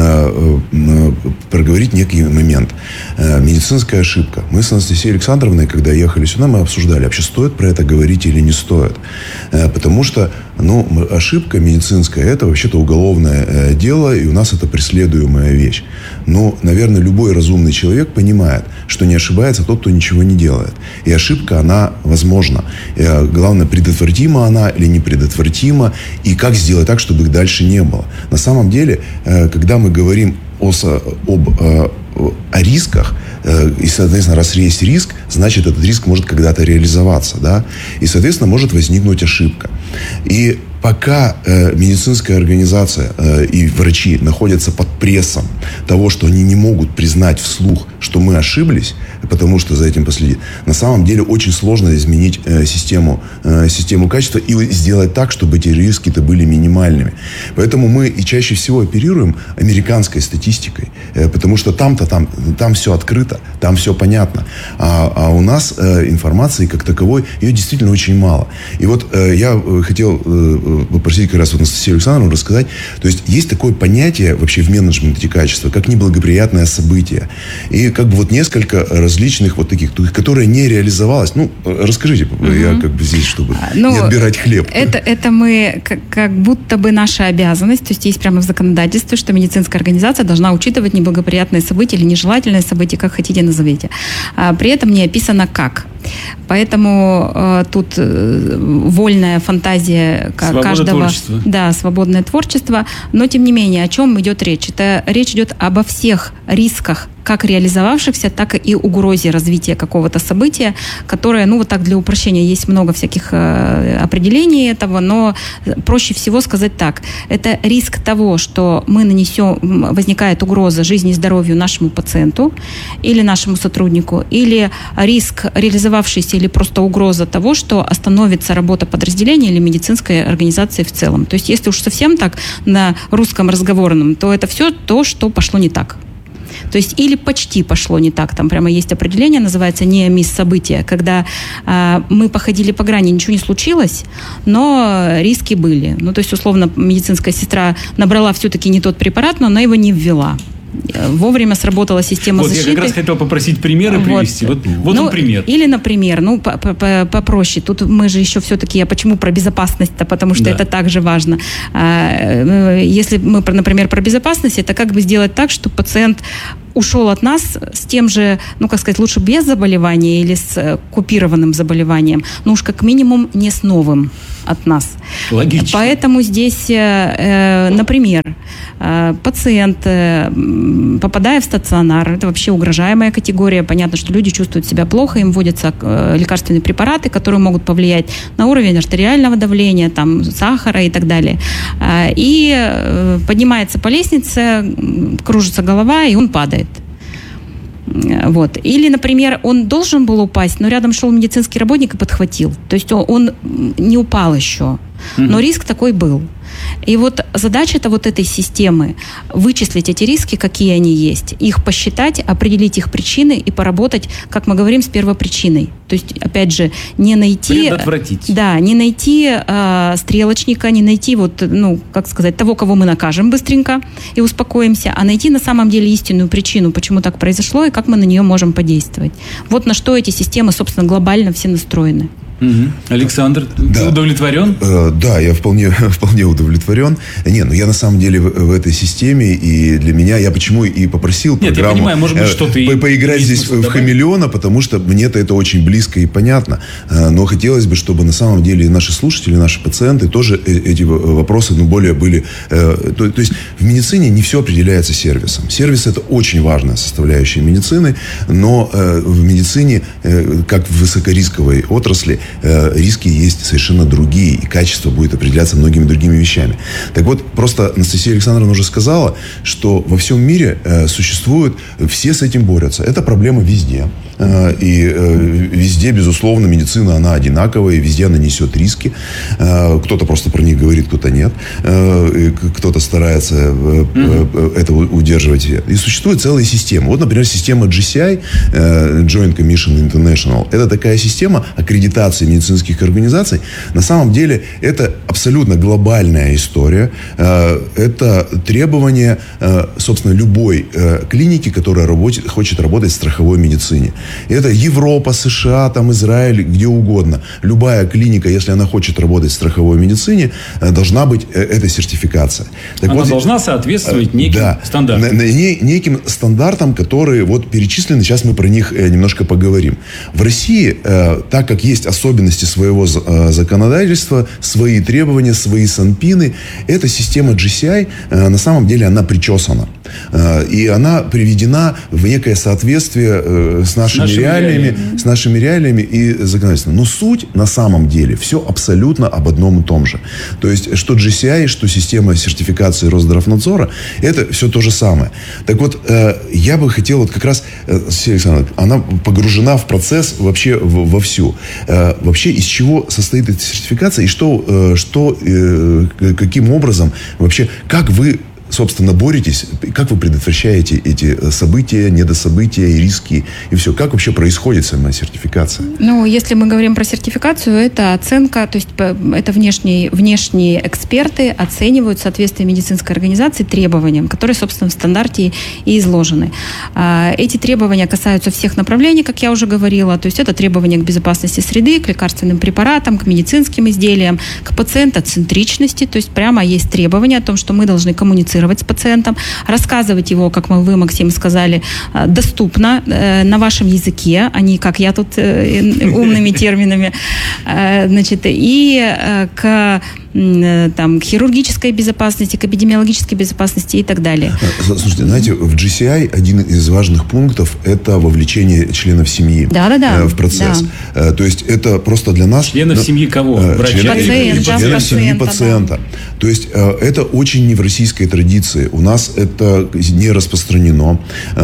проговорить некий момент. Медицинская ошибка. Мы с Анастасией Александровной, когда ехали сюда, мы обсуждали, вообще стоит про это говорить или не стоит. Потому что, ну, ошибка медицинская – это вообще-то уголовное дело, и у нас это преследуемая вещь. Но, наверное, любой разумный человек понимает, что не ошибается тот, кто ничего не делает. И ошибка, она возможна. И, главное, предотвратима она или не предотвратима, и как сделать так, чтобы их дальше не было. На самом деле, когда мы говорим о, об, о рисках, и, соответственно, раз есть риск, значит, этот риск может когда-то реализоваться, да? И, соответственно, может возникнуть ошибка. И пока э, медицинская организация э, и врачи находятся под прессом того, что они не могут признать вслух, что мы ошиблись, потому что за этим последить, на самом деле очень сложно изменить э, систему, э, систему качества и сделать так, чтобы эти риски-то были минимальными. Поэтому мы и чаще всего оперируем американской статистикой, э, потому что там-то, там, там все открыто, там все понятно. А, а у нас э, информации как таковой, ее действительно очень мало. И вот э, я хотел э, попросить как раз вот Анастасию Александровну рассказать. То есть есть такое понятие вообще в менеджменте качества, как неблагоприятное событие. И как бы вот несколько различных вот таких, которые не реализовалось. Ну, расскажите, угу. Я как бы здесь, чтобы ну, не отбирать хлеб. Это, это мы как, как будто бы наша обязанность, то есть есть прямо в законодательстве, что медицинская организация должна учитывать неблагоприятные события или нежелательные события, как хотите назовите. А при этом не описано как. Поэтому э, тут э, вольная фантазия Свобода каждого. Творчества. Да, свободное творчество. Но, тем не менее, о чем идет речь? Это речь идет обо всех рисках, как реализовавшихся, так и угрозе развития какого-то события, которое, ну вот так для упрощения, есть много всяких э, определений этого, но проще всего сказать так. Это риск того, что мы нанесем, возникает угроза жизни и здоровью нашему пациенту или нашему сотруднику, или риск реализовавшийся или просто угроза того, что остановится работа подразделения или медицинской организации в целом. То есть если уж совсем так на русском разговорном, то это все то, что пошло не так. То есть или почти пошло не так. Там прямо есть определение, называется неомис события, когда э, мы походили по грани, ничего не случилось, но риски были. Ну, то есть, условно, медицинская сестра набрала все-таки не тот препарат, но она его не ввела. Вовремя сработала система вот, защиты. Я как раз хотел попросить примеры вот. привести. Вот, вот ну, он пример. Или, например, ну, попроще. Тут мы же еще все-таки, я почему про безопасность-то? Потому что да. это также важно. Если мы, например, про безопасность, это как бы сделать так, чтобы пациент ушел от нас с тем же, ну, как сказать, лучше без заболевания или с купированным заболеванием, но уж как минимум не с новым от нас. Логично. Поэтому здесь, э, например, э, пациент, э, попадая в стационар, это вообще угрожаемая категория. Понятно, что люди чувствуют себя плохо, им вводятся э, лекарственные препараты, которые могут повлиять на уровень артериального давления, там, сахара и так далее. Э, и э, поднимается по лестнице, кружится голова, и он падает. Вот. Или, например, он должен был упасть, но рядом шел медицинский работник и подхватил. То есть он, он не упал еще, но риск такой был. И вот задача-то вот этой системы вычислить эти риски, какие они есть, их посчитать, определить их причины и поработать, как мы говорим, с первопричиной. То есть, опять же, не найти... Предотвратить. Да, не найти э, стрелочника, не найти вот, ну, как сказать, того, кого мы накажем быстренько и успокоимся, а найти на самом деле истинную причину, почему так произошло и как мы на нее можем подействовать. Вот на что эти системы, собственно, глобально все настроены. Угу. Александр, да. Ты удовлетворен? Э, да, я вполне, вполне удовлетворен. Не, ну я на самом деле в, в этой системе, и для меня, я почему и попросил Нет, программу я понимаю, может быть, что-то э, по, поиграть здесь в хамелеона, потому что мне-то это очень близко и понятно. Э, но хотелось бы, чтобы на самом деле и наши слушатели, наши пациенты тоже э, эти вопросы, ну, более были... Э, то, то есть в медицине не все определяется сервисом. Сервис – это очень важная составляющая медицины, но э, в медицине, э, как в высокорисковой отрасли, риски есть совершенно другие, и качество будет определяться многими другими вещами. Так вот, просто Анастасия Александровна уже сказала, что во всем мире э, существуют, все с этим борются. Это проблема везде. Э, и э, везде, безусловно, медицина, она одинаковая, и везде она несет риски. Э, кто-то просто про них говорит, кто-то нет. Э, кто-то старается э, mm-hmm. это удерживать. И существует целая система. Вот, например, система джи си ай, э, Joint Commission International. Это такая система аккредитации медицинских организаций. На самом деле это абсолютно глобальная история. Это требование, собственно, любой клиники, которая работает, хочет работать в страховой медицине. Это Европа, США, там, Израиль, где угодно. Любая клиника, если она хочет работать в страховой медицине, должна быть эта сертификация. Так она вот, должна соответствовать неким да, стандартам. Неким стандартам, которые вот перечислены. Сейчас мы про них немножко поговорим. В России, так как есть особенности особенности своего законодательства, свои требования, свои санпины. Эта система джи си ай, на самом деле, она причесана. И она приведена в некое соответствие с нашими, нашими реалиями, реалиями. с нашими реалиями и законодательством. Но суть, на самом деле, все абсолютно об одном и том же. То есть, что джи си ай, что система сертификации Росздравнадзора, это все то же самое. Так вот, я бы хотел вот как раз, Сергей Александрович, она погружена в процесс вообще вовсю. Вообще, из чего состоит эта сертификация и что, что, каким образом, вообще, как вы, собственно, боретесь, как вы предотвращаете эти события, недособытия и риски, и все? Как вообще происходит сама сертификация? Ну, если мы говорим про сертификацию, это оценка, то есть это внешние, внешние эксперты оценивают соответствие медицинской организации требованиям, которые, собственно, в стандарте и изложены. Эти требования касаются всех направлений, как я уже говорила, то есть это требования к безопасности среды, к лекарственным препаратам, к медицинским изделиям, к пациентоцентричности, то есть прямо есть требования о том, что мы должны коммуницировать коммуницировать с пациентом, рассказывать его, как вы, Максим, сказали, доступно, на вашем языке, а не, как я тут, умными терминами. Значит, и к там, к хирургической безопасности, к эпидемиологической безопасности и так далее. Слушайте, знаете, в джи си ай один из важных пунктов – это вовлечение членов семьи да, да, да. в процесс. Да. То есть это просто для нас… Членов да, семьи кого? Врача? Членов, Пациент, да, членов семьи пациента. пациента. Да. То есть это очень не в российской традиции. У нас это не распространено,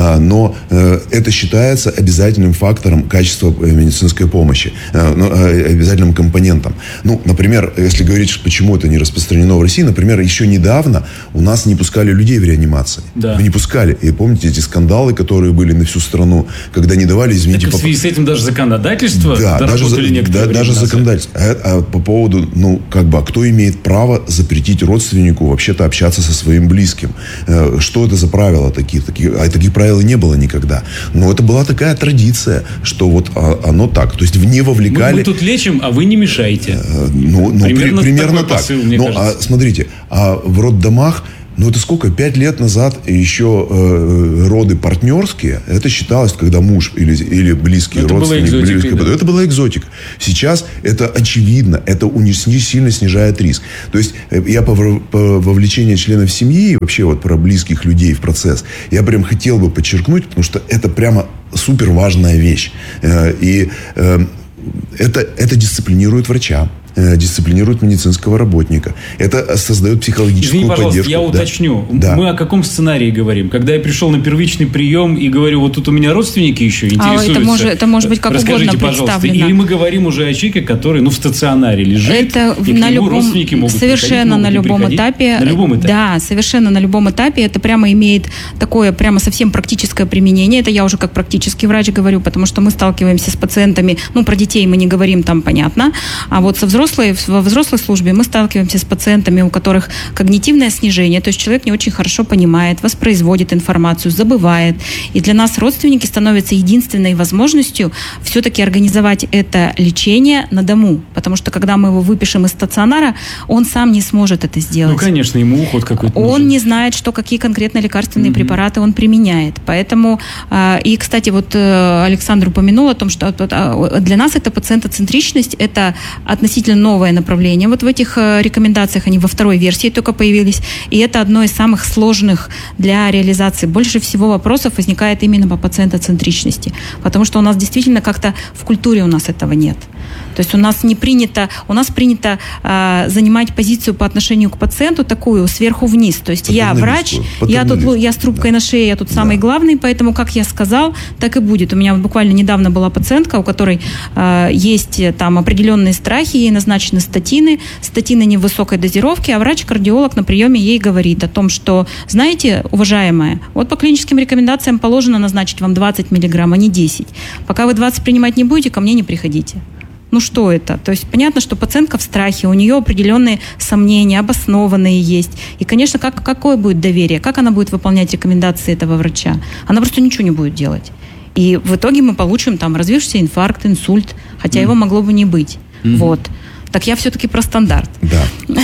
но это считается обязательным фактором качества медицинской помощи, обязательным компонентом. Ну, например, если говорить, почему Почему это не распространено в России? Например, еще недавно у нас не пускали людей в реанимации. Да. Мы не пускали. И помните эти скандалы, которые были на всю страну, когда не давали, извините... Так в связи с этим даже законодательство да, даже, да, даже законодательство. А, а по поводу, ну, как бы, а кто имеет право запретить родственнику вообще-то общаться со своим близким? Что это за правила такие? такие? А таких правил не было никогда. Но это была такая традиция, что вот оно так. То есть в не вовлекали... Мы, мы тут лечим, а вы не мешаете. Ну, ну примерно, при, примерно так. Посыл, мне ну, кажется. А смотрите, а в роддомах, ну это сколько, пять лет назад еще э, роды партнерские, это считалось, когда муж или, или близкий это родственник, была экзотика, близкий, да. это была экзотика. Сейчас это очевидно, это уни- сильно снижает риск. То есть я по, по вовлечению членов семьи и вообще вот про близких людей в процесс, я прям хотел бы подчеркнуть, потому что это прямо супер важная вещь. Э, и э, это, это дисциплинирует врача, дисциплинирует медицинского работника. Это создает психологическую Извини, пожалуйста, поддержку. я Да. уточню. Да. Мы о каком сценарии говорим? Когда я пришел на первичный прием и говорю, вот тут у меня родственники еще интересуются. А это может, это может быть как Расскажите, угодно пожалуйста. представлено. Или мы говорим уже о человеке, который ну, в стационаре лежит, это и на к нему любом, родственники могут совершенно приходить, на могут любом приходить. этапе. На любом этапе? Да, совершенно на любом этапе. Это прямо имеет такое прямо совсем практическое применение. Это я уже как практический врач говорю, потому что мы сталкиваемся с пациентами, ну, про детей мы не говорим, там понятно, а вот со взрослой, во взрослой службе мы сталкиваемся с пациентами, у которых когнитивное снижение, то есть человек не очень хорошо понимает, воспроизводит информацию, забывает. И для нас родственники становятся единственной возможностью все-таки организовать это лечение на дому. Потому что когда мы его выпишем из стационара, он сам не сможет это сделать. Ну, конечно, ему уход какой-то нужен. Он не знает, что какие конкретно лекарственные Mm-hmm. препараты он применяет. Поэтому, и, кстати, вот Александр упомянул о том, что для нас это пациентоцентричность, это относительно новое направление. Вот в этих рекомендациях они во второй версии только появились, и это одно из самых сложных для реализации. Больше всего вопросов возникает именно по пациентоцентричности, потому что у нас действительно как-то в культуре у нас этого нет. То есть у нас не принято, у нас принято э, занимать позицию по отношению к пациенту такую сверху вниз. То есть я врач, я тут я с трубкой да. на шее, я тут да. самый главный, поэтому как я сказал, так и будет. У меня буквально недавно была пациентка, у которой э, есть там определенные страхи, ей назначены статины, статины не в высокой дозировке, а врач-кардиолог на приеме ей говорит о том, что, знаете, уважаемая, вот по клиническим рекомендациям положено назначить вам двадцать миллиграмм, а не десять. Пока вы двадцать принимать не будете, ко мне не приходите. Ну что это? То есть понятно, что пациентка в страхе, у нее определенные сомнения, обоснованные есть. И, конечно, как, какое будет доверие? Как она будет выполнять рекомендации этого врача? Она просто ничего не будет делать. И в итоге мы получим там развившийся инфаркт, инсульт, хотя mm. его могло бы не быть. Mm-hmm. Вот. Так я все-таки про стандарт. Да.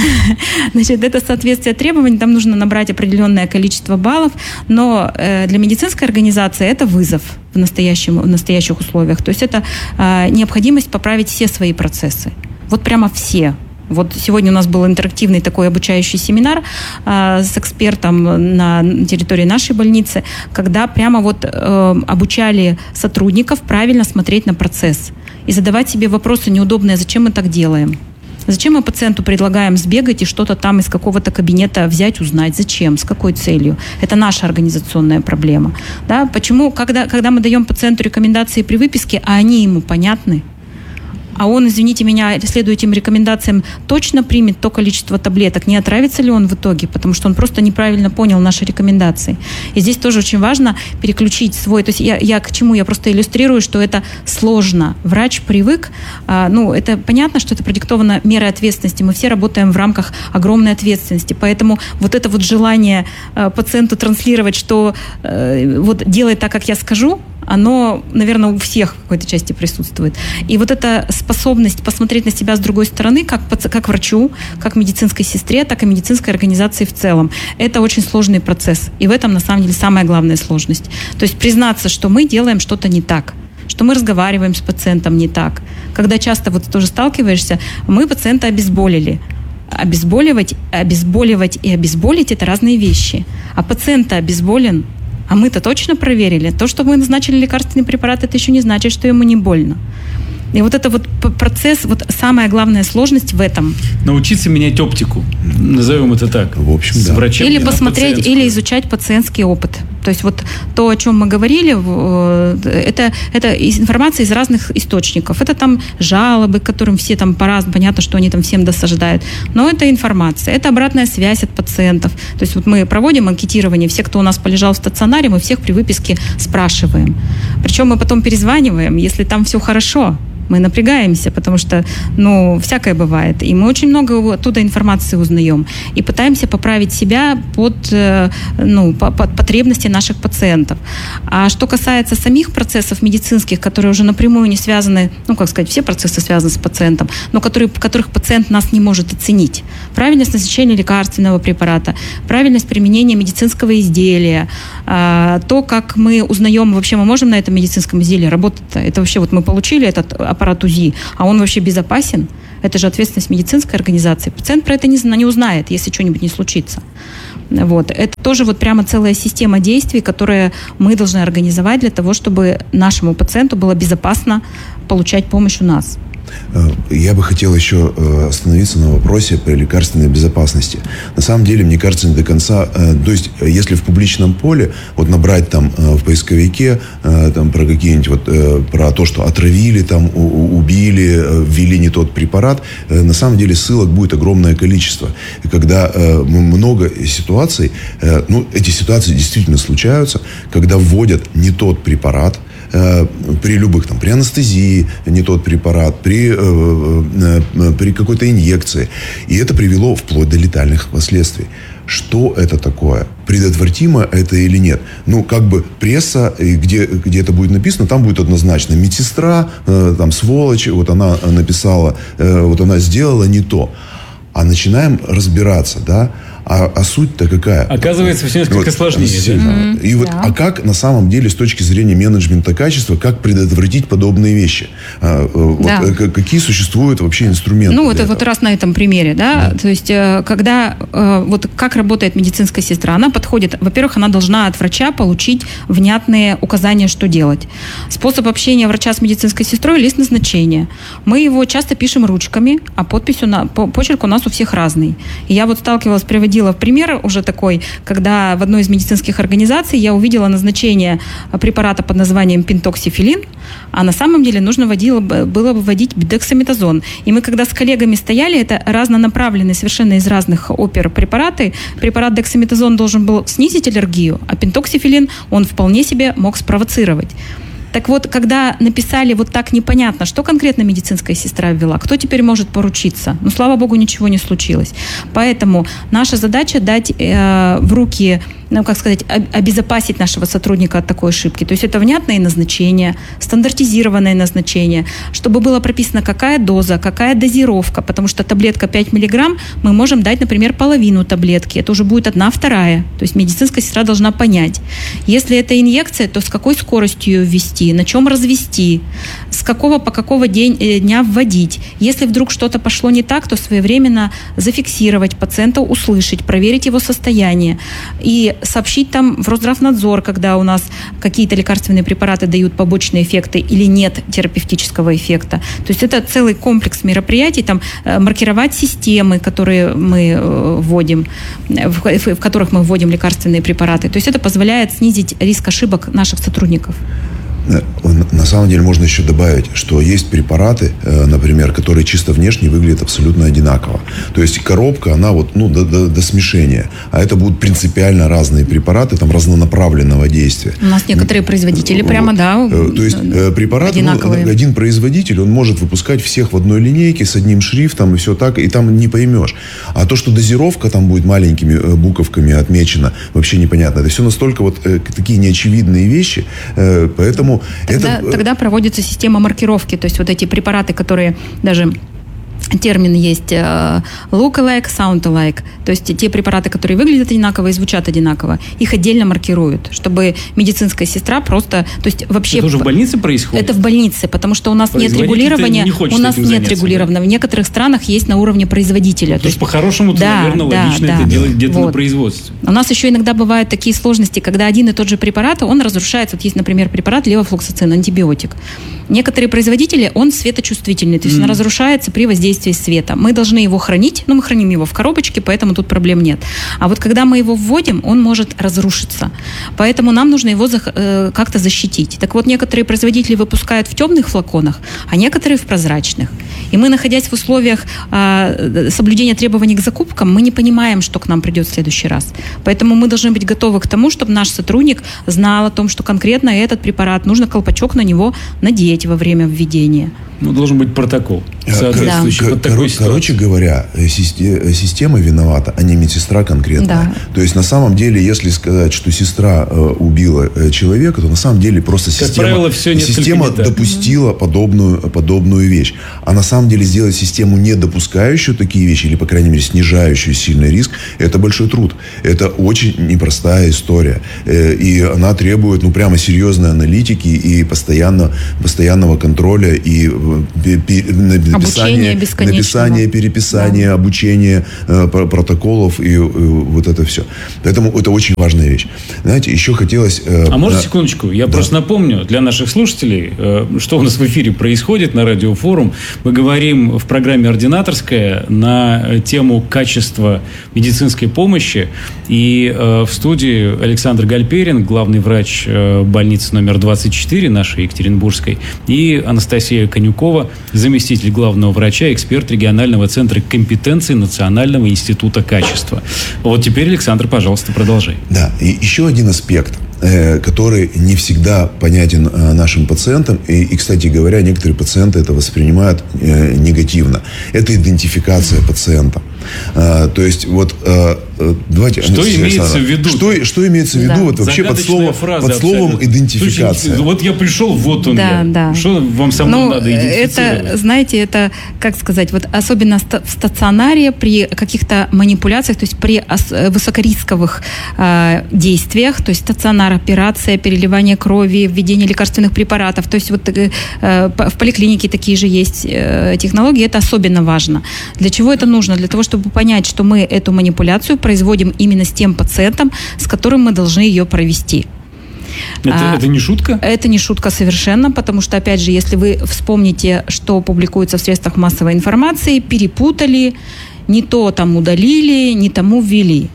Значит, это соответствие требований, там нужно набрать определенное количество баллов, но э, для медицинской организации это вызов в, настоящем, в настоящих условиях. То есть это э, необходимость поправить все свои процессы. Вот прямо все. Вот сегодня у нас был интерактивный такой обучающий семинар э, с экспертом на территории нашей больницы, когда прямо вот э, обучали сотрудников правильно смотреть на процесс и задавать себе вопросы неудобные, зачем мы так делаем? Зачем мы пациенту предлагаем сбегать и что-то там из какого-то кабинета взять, узнать? Зачем? С какой целью? Это наша организационная проблема. Да? Почему, когда, когда мы даем пациенту рекомендации при выписке, а они ему понятны, а он, извините меня, следуя этим рекомендациям, точно примет то количество таблеток, не отравится ли он в итоге, потому что он просто неправильно понял наши рекомендации. И здесь тоже очень важно переключить свой... То есть я, я к чему? Я просто иллюстрирую, что это сложно. Врач привык, а, ну, это понятно, что это продиктовано мерой ответственности. Мы все работаем в рамках огромной ответственности, поэтому вот это вот желание а, пациенту транслировать, что а, вот делай так, как я скажу, оно, наверное, у всех в какой-то части присутствует. И вот эта способность посмотреть на себя с другой стороны, как, как врачу, как медицинской сестре, так и медицинской организации в целом, это очень сложный процесс. И в этом, на самом деле, самая главная сложность. То есть признаться, что мы делаем что-то не так, что мы разговариваем с пациентом не так. Когда часто вот тоже сталкиваешься, мы пациента обезболили. Обезболивать, обезболивать и обезболить – это разные вещи. А пациент обезболен, а мы-то точно проверили. То, что мы назначили лекарственный препарат, это еще не значит, что ему не больно. И вот это вот процесс, вот самая главная сложность в этом. Научиться менять оптику, назовем это так. В общем, с да. врачами или посмотреть, или изучать пациентский опыт. То есть вот то, о чем мы говорили, это, это информация из разных источников. Это там жалобы, к которым все там по-разному, понятно, что они там всем досаждают. Но это информация, это обратная связь от пациентов. То есть вот мы проводим анкетирование, все, кто у нас полежал в стационаре, мы всех при выписке спрашиваем. Причем мы потом перезваниваем, если там все хорошо. Мы напрягаемся, потому что, ну, всякое бывает. И мы очень много оттуда информации узнаем. И пытаемся поправить себя под, ну, под потребности наших пациентов. А что касается самих процессов медицинских, которые уже напрямую не связаны, ну, как сказать, все процессы связаны с пациентом, но которые, которых пациент нас не может оценить. Правильность назначения лекарственного препарата, правильность применения медицинского изделия, то, как мы узнаем, вообще мы можем на этом медицинском изделии работать-то. Это вообще вот мы получили этот аппарат УЗИ, а он вообще безопасен? Это же ответственность медицинской организации. Пациент про это не, не узнает, если что-нибудь не случится. Вот. Это тоже вот прямо целая система действий, которые мы должны организовать для того, чтобы нашему пациенту было безопасно получать помощь у нас. Я бы хотел еще остановиться на вопросе по лекарственной безопасности. На самом деле, мне кажется, не до конца... То есть, если в публичном поле вот набрать там в поисковике там, про какие-нибудь вот... про то, что отравили, там, убили, ввели не тот препарат, на самом деле ссылок будет огромное количество. И когда много ситуаций... Ну, эти ситуации действительно случаются, когда вводят не тот препарат, при любых, там, при анестезии не тот препарат, при, э, э, при какой-то инъекции. И это привело вплоть до летальных последствий. Что это такое? Предотвратимо это или нет? Ну, как бы пресса, где, где это будет написано, там будет однозначно. Медсестра, э, там, сволочь, вот она написала, э, вот она сделала не то. А начинаем разбираться, да? А, а суть-то какая? Оказывается, все несколько вот, сложнее. Да? Mm-hmm. И вот, да. А как на самом деле с точки зрения менеджмента качества, как предотвратить подобные вещи? А, да. Вот, какие существуют вообще инструменты? Ну, это этого? Вот раз на этом примере, да? Да. То есть, когда, вот как работает медицинская сестра, она подходит, во-первых, она должна от врача получить внятные указания, что делать. Способ общения врача с медицинской сестрой – лист назначения. Мы его часто пишем ручками, а подпись у нас, почерк у нас у всех разный. И я вот сталкивалась, приводила в пример уже такой, когда в одной из медицинских организаций я увидела назначение препарата под названием пентоксифилин, а на самом деле нужно водило, было бы вводить дексаметазон. И мы, когда с коллегами стояли, это разнонаправленные, совершенно из разных опер препараты, препарат дексаметазон должен был снизить аллергию, а пентоксифилин он вполне себе мог спровоцировать. Так вот, когда написали вот так непонятно, что конкретно медицинская сестра ввела, кто теперь может поручиться? Ну, слава богу, ничего не случилось. Поэтому наша задача дать э, в руки, ну, как сказать, обезопасить нашего сотрудника от такой ошибки. То есть это внятное назначение, стандартизированное назначение, чтобы было прописано, какая доза, какая дозировка, потому что таблетка пять миллиграмм мы можем дать, например, половину таблетки. Это уже будет одна вторая. То есть медицинская сестра должна понять. Если это инъекция, то с какой скоростью ее ввести, на чем развести, с какого по какого день, дня вводить. Если вдруг что-то пошло не так, то своевременно зафиксировать пациента, услышать, проверить его состояние и сообщить там в Росздравнадзор, когда у нас какие-то лекарственные препараты дают побочные эффекты или нет терапевтического эффекта. То есть это целый комплекс мероприятий, там маркировать системы, которые мы вводим, в, в которых мы вводим лекарственные препараты. То есть это позволяет снизить риск ошибок наших сотрудников. На самом деле можно еще добавить, что есть препараты, например, которые чисто внешне выглядят абсолютно одинаково. То есть коробка, она вот, ну, до, до, до смешения. А это будут принципиально разные препараты, там, разнонаправленного действия. У нас некоторые производители прямо, да, то есть препарат, ну, один производитель, он может выпускать всех в одной линейке с одним шрифтом и все так, и там не поймешь. А то, что дозировка там будет маленькими буковками отмечена, вообще непонятно. Это все настолько вот такие неочевидные вещи, поэтому Поэтому тогда, это... Тогда проводится система маркировки, то есть вот эти препараты, которые даже... Термин есть look-alike, sound-alike. То есть те препараты, которые выглядят одинаково и звучат одинаково, их отдельно маркируют, чтобы медицинская сестра просто... То есть вообще... Это уже в больнице происходит? Это в больнице, потому что у нас нет регулирования. Не у нас нет заняться, регулирования. Да? В некоторых странах есть на уровне производителя. То, то есть по-хорошему, да, наверное, да, логично да. это делать где-то вот. на производстве. У нас еще иногда бывают такие сложности, когда один и тот же препарат, он разрушается. Вот есть, например, препарат левофлоксацин, антибиотик. Некоторые производители, он светочувствительный, то есть mm. он разрушается при воздействии света. Мы должны его хранить, но мы храним его в коробочке, поэтому тут проблем нет. А вот когда мы его вводим, он может разрушиться. Поэтому нам нужно его э, как-то защитить. Так вот, некоторые производители выпускают в темных флаконах, а некоторые в прозрачных. И мы, находясь в условиях э, соблюдения требований к закупкам, мы не понимаем, что к нам придет в следующий раз. Поэтому мы должны быть готовы к тому, чтобы наш сотрудник знал о том, что конкретно этот препарат, нужно колпачок на него надеть во время введения. Ну, должен быть протокол, соответствующий да. вот такой ситуации. Короче говоря, система виновата, а не медсестра конкретно. Да. То есть, на самом деле, если сказать, что сестра э, убила э, человека, то на самом деле просто как система, правило, все система допустила mm-hmm. подобную, подобную вещь. А на самом деле сделать систему, не допускающую такие вещи, или, по крайней мере, снижающую сильный риск, это большой труд. Это очень непростая история. Э, и она требует, ну, прямо серьезной аналитики и постоянно, постоянного контроля и написание, написание, переписание, да. обучение э, протоколов и э, вот это все. Поэтому это очень важная вещь. Знаете, еще хотелось... Э, а может, на... секундочку, я да. просто напомню для наших слушателей, э, что у нас в эфире происходит на Радиофорум. Мы говорим в программе «Ординаторская» на тему качества медицинской помощи. И э, в студии Александр Гальперин, главный врач э, больницы номер двадцать четыре, нашей Екатеринбургской, и Анастасия Конюкова, заместитель главного врача, эксперт регионального центра компетенции Национального института качества. Вот теперь, Александр, пожалуйста, продолжай. Да, и еще один аспект, который не всегда понятен нашим пациентам. И, и, кстати говоря, некоторые пациенты это воспринимают э, негативно. Это идентификация пациента. А, то есть, вот, а, давайте... Что имеется в виду? Что, что имеется в виду да. вот, вообще под, слово, фраза, под словом абсолютно. идентификация? Слушайте, вот я пришел, вот он да, я. Да. Что вам со мной ну, надо идентифицировать? Это, знаете, это, как сказать, вот особенно в стационаре при каких-то манипуляциях, то есть при высокорисковых э, действиях, то есть стационар, операция, переливание крови, введение лекарственных препаратов, то есть вот э, в поликлинике такие же есть э, технологии, это особенно важно. Для чего это нужно? Для того, чтобы понять, что мы эту манипуляцию производим именно с тем пациентом, с которым мы должны ее провести. Это, а, это не шутка? Это не шутка совершенно, потому что, опять же, если вы вспомните, что публикуется в средствах массовой информации, перепутали, не то там удалили, не тому ввели.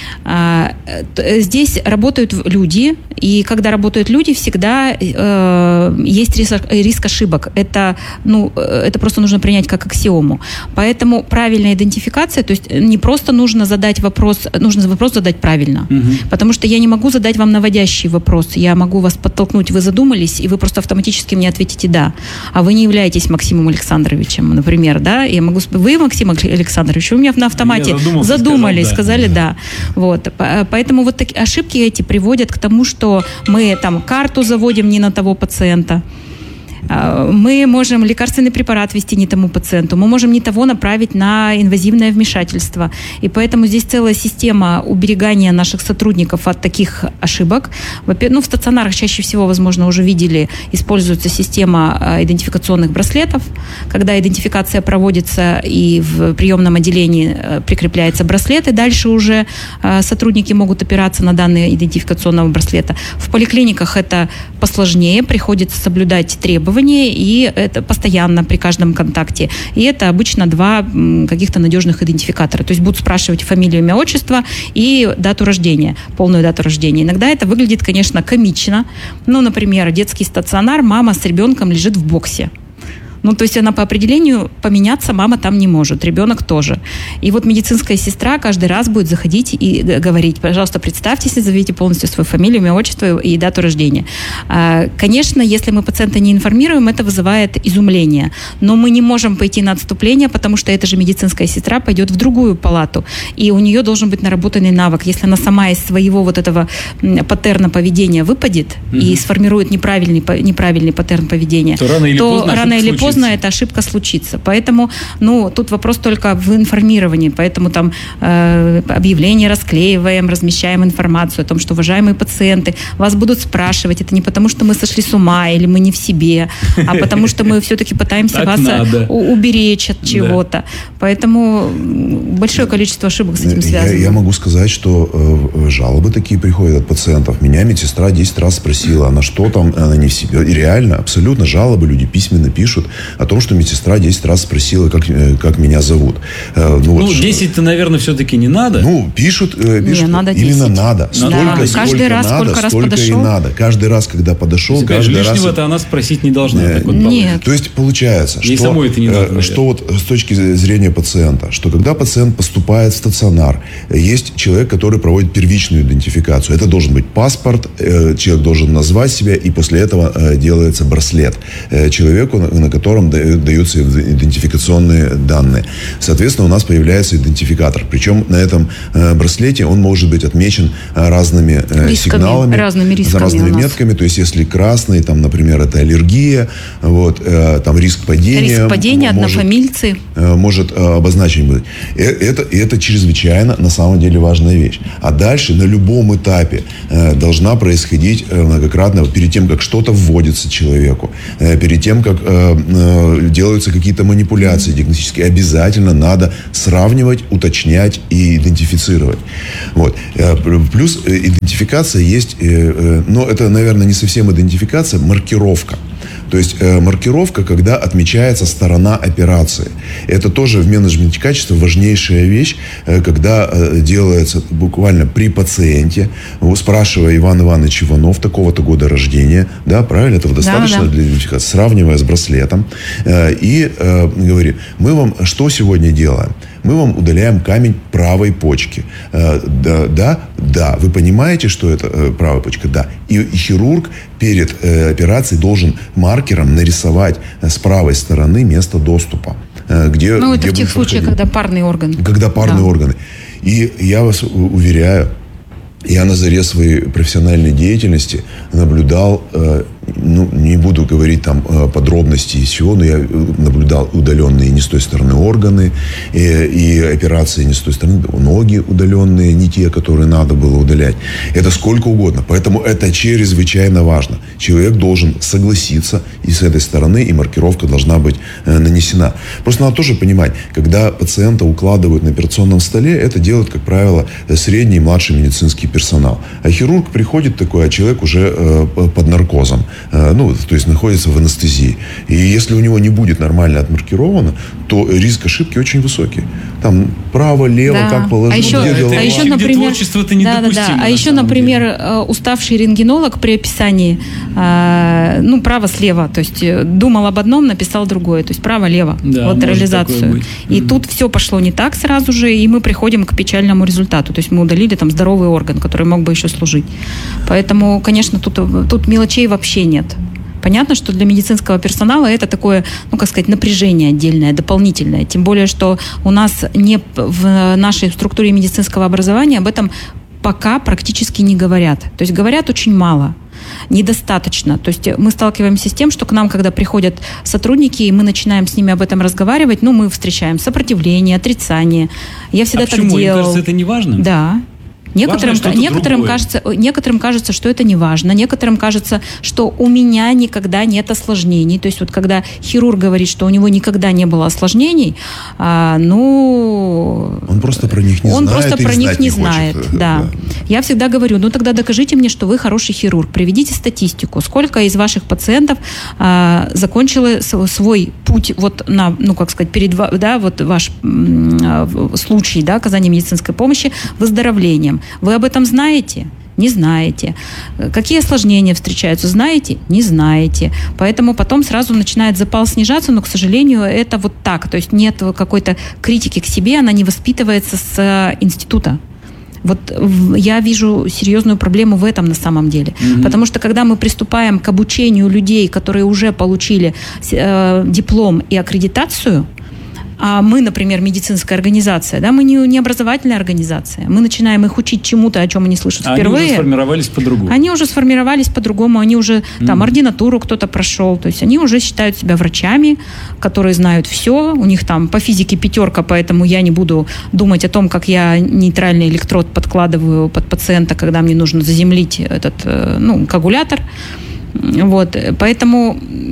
А, здесь работают люди, и когда работают люди, всегда э, есть риск, риск ошибок. Это, ну, это просто нужно принять как аксиому. Поэтому правильная идентификация, то есть не просто нужно задать вопрос, нужно вопрос задать правильно. Угу. Потому что я не могу задать вам наводящий вопрос. Я могу вас подтолкнуть, вы задумались, и вы просто автоматически мне ответите «да». А вы не являетесь Максимом Александровичем, например, да? Я могу сказать, вы, Максим Александрович, вы меня на автомате задумались, сказали «да». Вот. Поэтому вот такие ошибки эти приводят к тому, что мы там карту заводим не на того пациента, мы можем лекарственный препарат ввести не тому пациенту, мы можем не того направить на инвазивное вмешательство. И поэтому здесь целая система уберегания наших сотрудников от таких ошибок. Ну, в стационарах чаще всего, возможно, уже видели, используется система идентификационных браслетов, когда идентификация проводится и в приемном отделении прикрепляется браслет, и дальше уже сотрудники могут опираться на данные идентификационного браслета. В поликлиниках это посложнее, приходится соблюдать требования, и это постоянно при каждом контакте. И это обычно два каких-то надежных идентификатора. То есть будут спрашивать фамилию, имя, отчество и дату рождения, полную дату рождения. Иногда это выглядит, конечно, комично. Ну, например, детский стационар, мама с ребенком лежит в боксе. Ну, то есть она по определению поменяться мама там не может, ребенок тоже. И вот медицинская сестра каждый раз будет заходить и говорить: пожалуйста, представьтесь, назовите полностью свою фамилию, имя, отчество и дату рождения. Конечно, если мы пациента не информируем, это вызывает изумление. Но мы не можем пойти на отступление, потому что эта же медицинская сестра пойдет в другую палату. И у нее должен быть наработанный навык. Если она сама из своего вот этого паттерна поведения выпадет угу. и сформирует неправильный, неправильный паттерн поведения, то рано или то поздно, рано или поздно эта ошибка случится. Поэтому, ну, тут вопрос только в информировании. Поэтому там э, объявления расклеиваем, размещаем информацию о том, что, уважаемые пациенты, вас будут спрашивать. Это не потому, что мы сошли с ума или мы не в себе, а потому что мы все-таки пытаемся вас уберечь от чего-то. Поэтому большое количество ошибок с этим связано. Я, я могу сказать, что э, жалобы такие приходят от пациентов. Меня медсестра десять раз спросила, она что там, она не в себе. И реально, абсолютно жалобы люди письменно пишут о том, что медсестра десять раз спросила, как, как меня зовут. Э, ну, ну десять-то, наверное, все-таки не надо. Ну, пишут, э, пишут не, надо именно надо. Столько, да. сколько Каждый раз, надо, сколько раз столько подошел? И надо. Каждый раз, когда подошел, каждый раз... Лишнего-то она спросить не должна. Э, так вот нет. То есть, получается, ей что, самой это не надо, что вот с точки зрения пациента, что когда пациент поступает в стационар, есть человек, который проводит первичную идентификацию. Это должен быть паспорт, человек должен назвать себя, и после этого делается браслет человеку, на котором даются идентификационные данные. Соответственно, у нас появляется идентификатор. Причем на этом браслете он может быть отмечен разными рисками, сигналами, разными рисками, разными метками. То есть, если красный, там, например, это аллергия, вот, там риск падения. Риск падения, может, однофамильцы. Может обозначен быть. Это, это чрезвычайно, на самом деле, важная вещь. А дальше на любом этапе должна происходить многократно, перед тем, как что-то вводится человеку, перед тем, как делаются какие-то манипуляции диагностические, обязательно надо сравнивать, уточнять и идентифицировать. Вот. Плюс идентификация есть, но это, наверное, не совсем идентификация, маркировка. То есть э, маркировка, когда отмечается сторона операции. Это тоже в менеджменте качества важнейшая вещь, э, когда э, делается буквально при пациенте, спрашивая Иван Иванович Иванов, такого-то года рождения, да, правильно, этого достаточно, да, да, для идентификации, сравнивая с браслетом, э, и э, говорит: мы вам что сегодня делаем? Мы вам удаляем камень правой почки. Э, да, да, да. Вы понимаете, что это э, правая почка? Да. И, и хирург перед э, операцией должен маркером нарисовать э, с правой стороны место доступа. Э, где, ну, это где в тех случаях, когда парные органы. Когда парные да. органы. И я вас уверяю, я на заре своей профессиональной деятельности наблюдал, э, ну, не буду говорить там подробностей и всего, но я наблюдал удаленные не с той стороны органы, и, и операции не с той стороны, ноги удаленные, не те, которые надо было удалять. Это сколько угодно. Поэтому это чрезвычайно важно. Человек должен согласиться и с этой стороны, и маркировка должна быть э, нанесена. Просто надо тоже понимать, когда пациента укладывают на операционном столе, это делают, как правило, средний и младший медицинский персонал. А хирург приходит такой, а человек уже э, под наркозом. Ну, то есть находится в анестезии. И если у него не будет нормально отмаркировано, то риск ошибки очень высокий. Там право, лево, да. как положить, а еще, где голова. А еще, например, творчество-то недопустимо. Да, да, да. А еще, например, деле. уставший рентгенолог при описании, э, ну, право-слева, то есть думал об одном, написал другое. То есть право-лево, да, вот реализацию. И mm-hmm. тут все пошло не так сразу же, и мы приходим к печальному результату. То есть мы удалили там здоровый орган, который мог бы еще служить. Поэтому, конечно, тут, тут мелочей вообще нет. Понятно, что для медицинского персонала это такое, ну, как сказать, напряжение отдельное, дополнительное. Тем более, что у нас не в нашей структуре медицинского образования об этом пока практически не говорят. То есть говорят очень мало. Недостаточно. То есть мы сталкиваемся с тем, что к нам, когда приходят сотрудники, и мы начинаем с ними об этом разговаривать, ну, мы встречаем сопротивление, отрицание. Я всегда а так почему? делал. Мне кажется, это не важно? Да. Некоторым, некоторым, кажется, некоторым кажется, что это не важно. Некоторым кажется, что у меня никогда нет осложнений. То есть вот когда хирург говорит, что у него никогда не было осложнений, а, ну... Он просто про них не он знает. Он просто про них не, не знает. Хочет. Да. Да. Я всегда говорю, ну тогда докажите мне, что вы хороший хирург. Приведите статистику. Сколько из ваших пациентов а, закончило свой путь вот на, ну как сказать, перед, да, вот ваш м, случай, да, оказания медицинской помощи выздоровлением. Вы об этом знаете? Не знаете. Какие осложнения встречаются? Знаете? Не знаете. Поэтому потом сразу начинает запал снижаться, но, к сожалению, это вот так. То есть нет какой-то критики к себе, она не воспитывается с института. Вот я вижу серьезную проблему в этом на самом деле. Mm-hmm. Потому что когда мы приступаем к обучению людей, которые уже получили э, диплом и аккредитацию, а мы, например, медицинская организация, да, мы не, не образовательная организация, мы начинаем их учить чему-то, о чем они слышат они впервые. Они уже сформировались по-другому. Они уже сформировались по-другому, они уже mm-hmm. там ординатуру кто-то прошел, то есть они уже считают себя врачами, которые знают все, у них там по физике пятерка, поэтому я не буду думать о том, как я нейтральный электрод подкладываю под пациента, когда мне нужно заземлить этот, ну, коагулятор. Вот, поэтому...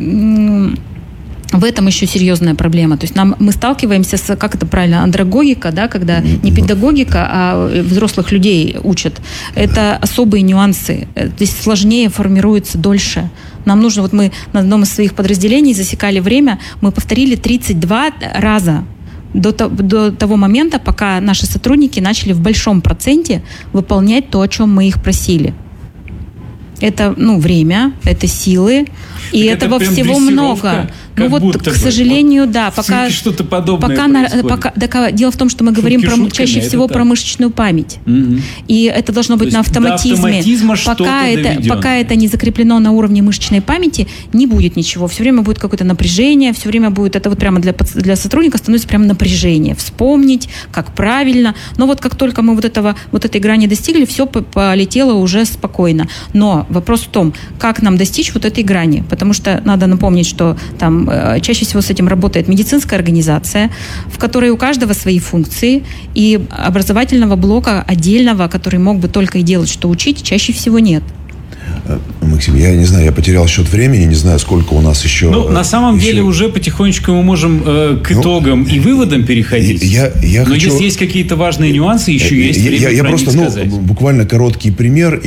В этом еще серьезная проблема. То есть нам, мы сталкиваемся с, как это правильно, андрогогика, да, когда не педагогика, а взрослых людей учат. Это особые нюансы. Здесь сложнее формируется дольше. Нам нужно, вот мы на одном из своих подразделений засекали время, мы повторили тридцать два раза до, до того момента, пока наши сотрудники начали в большом проценте выполнять то, о чем мы их просили. Это, ну, время, это силы, и так этого это всего много. Ну вот, к сожалению, вот да, пока что-то подобное пока, на, пока да, дело в том, что мы говорим шутки, про, шутками, чаще всего про мышечную память, угу. И это должно быть то на автоматизме. Пока это, пока это не закреплено на уровне мышечной памяти, не будет ничего. Все время будет какое-то напряжение, все время будет это вот прямо для для сотрудника становится прямо напряжение. Вспомнить, как правильно. Но вот как только мы вот этого вот этой грани достигли, все полетело уже спокойно. Но вопрос в том, как нам достичь вот этой грани, потому что надо напомнить, что там чаще всего с этим работает медицинская организация, в которой у каждого свои функции, и образовательного блока отдельного, который мог бы только и делать, что учить, чаще всего нет. Максим, я не знаю, я потерял счет времени, не знаю, сколько у нас еще... Ну, на самом еще... деле, уже потихонечку мы можем э, к итогам ну, и выводам переходить. Я, я Но хочу... если есть какие-то важные нюансы, еще я, есть я, время я, я про просто, них ну, сказать. Буквально короткий пример.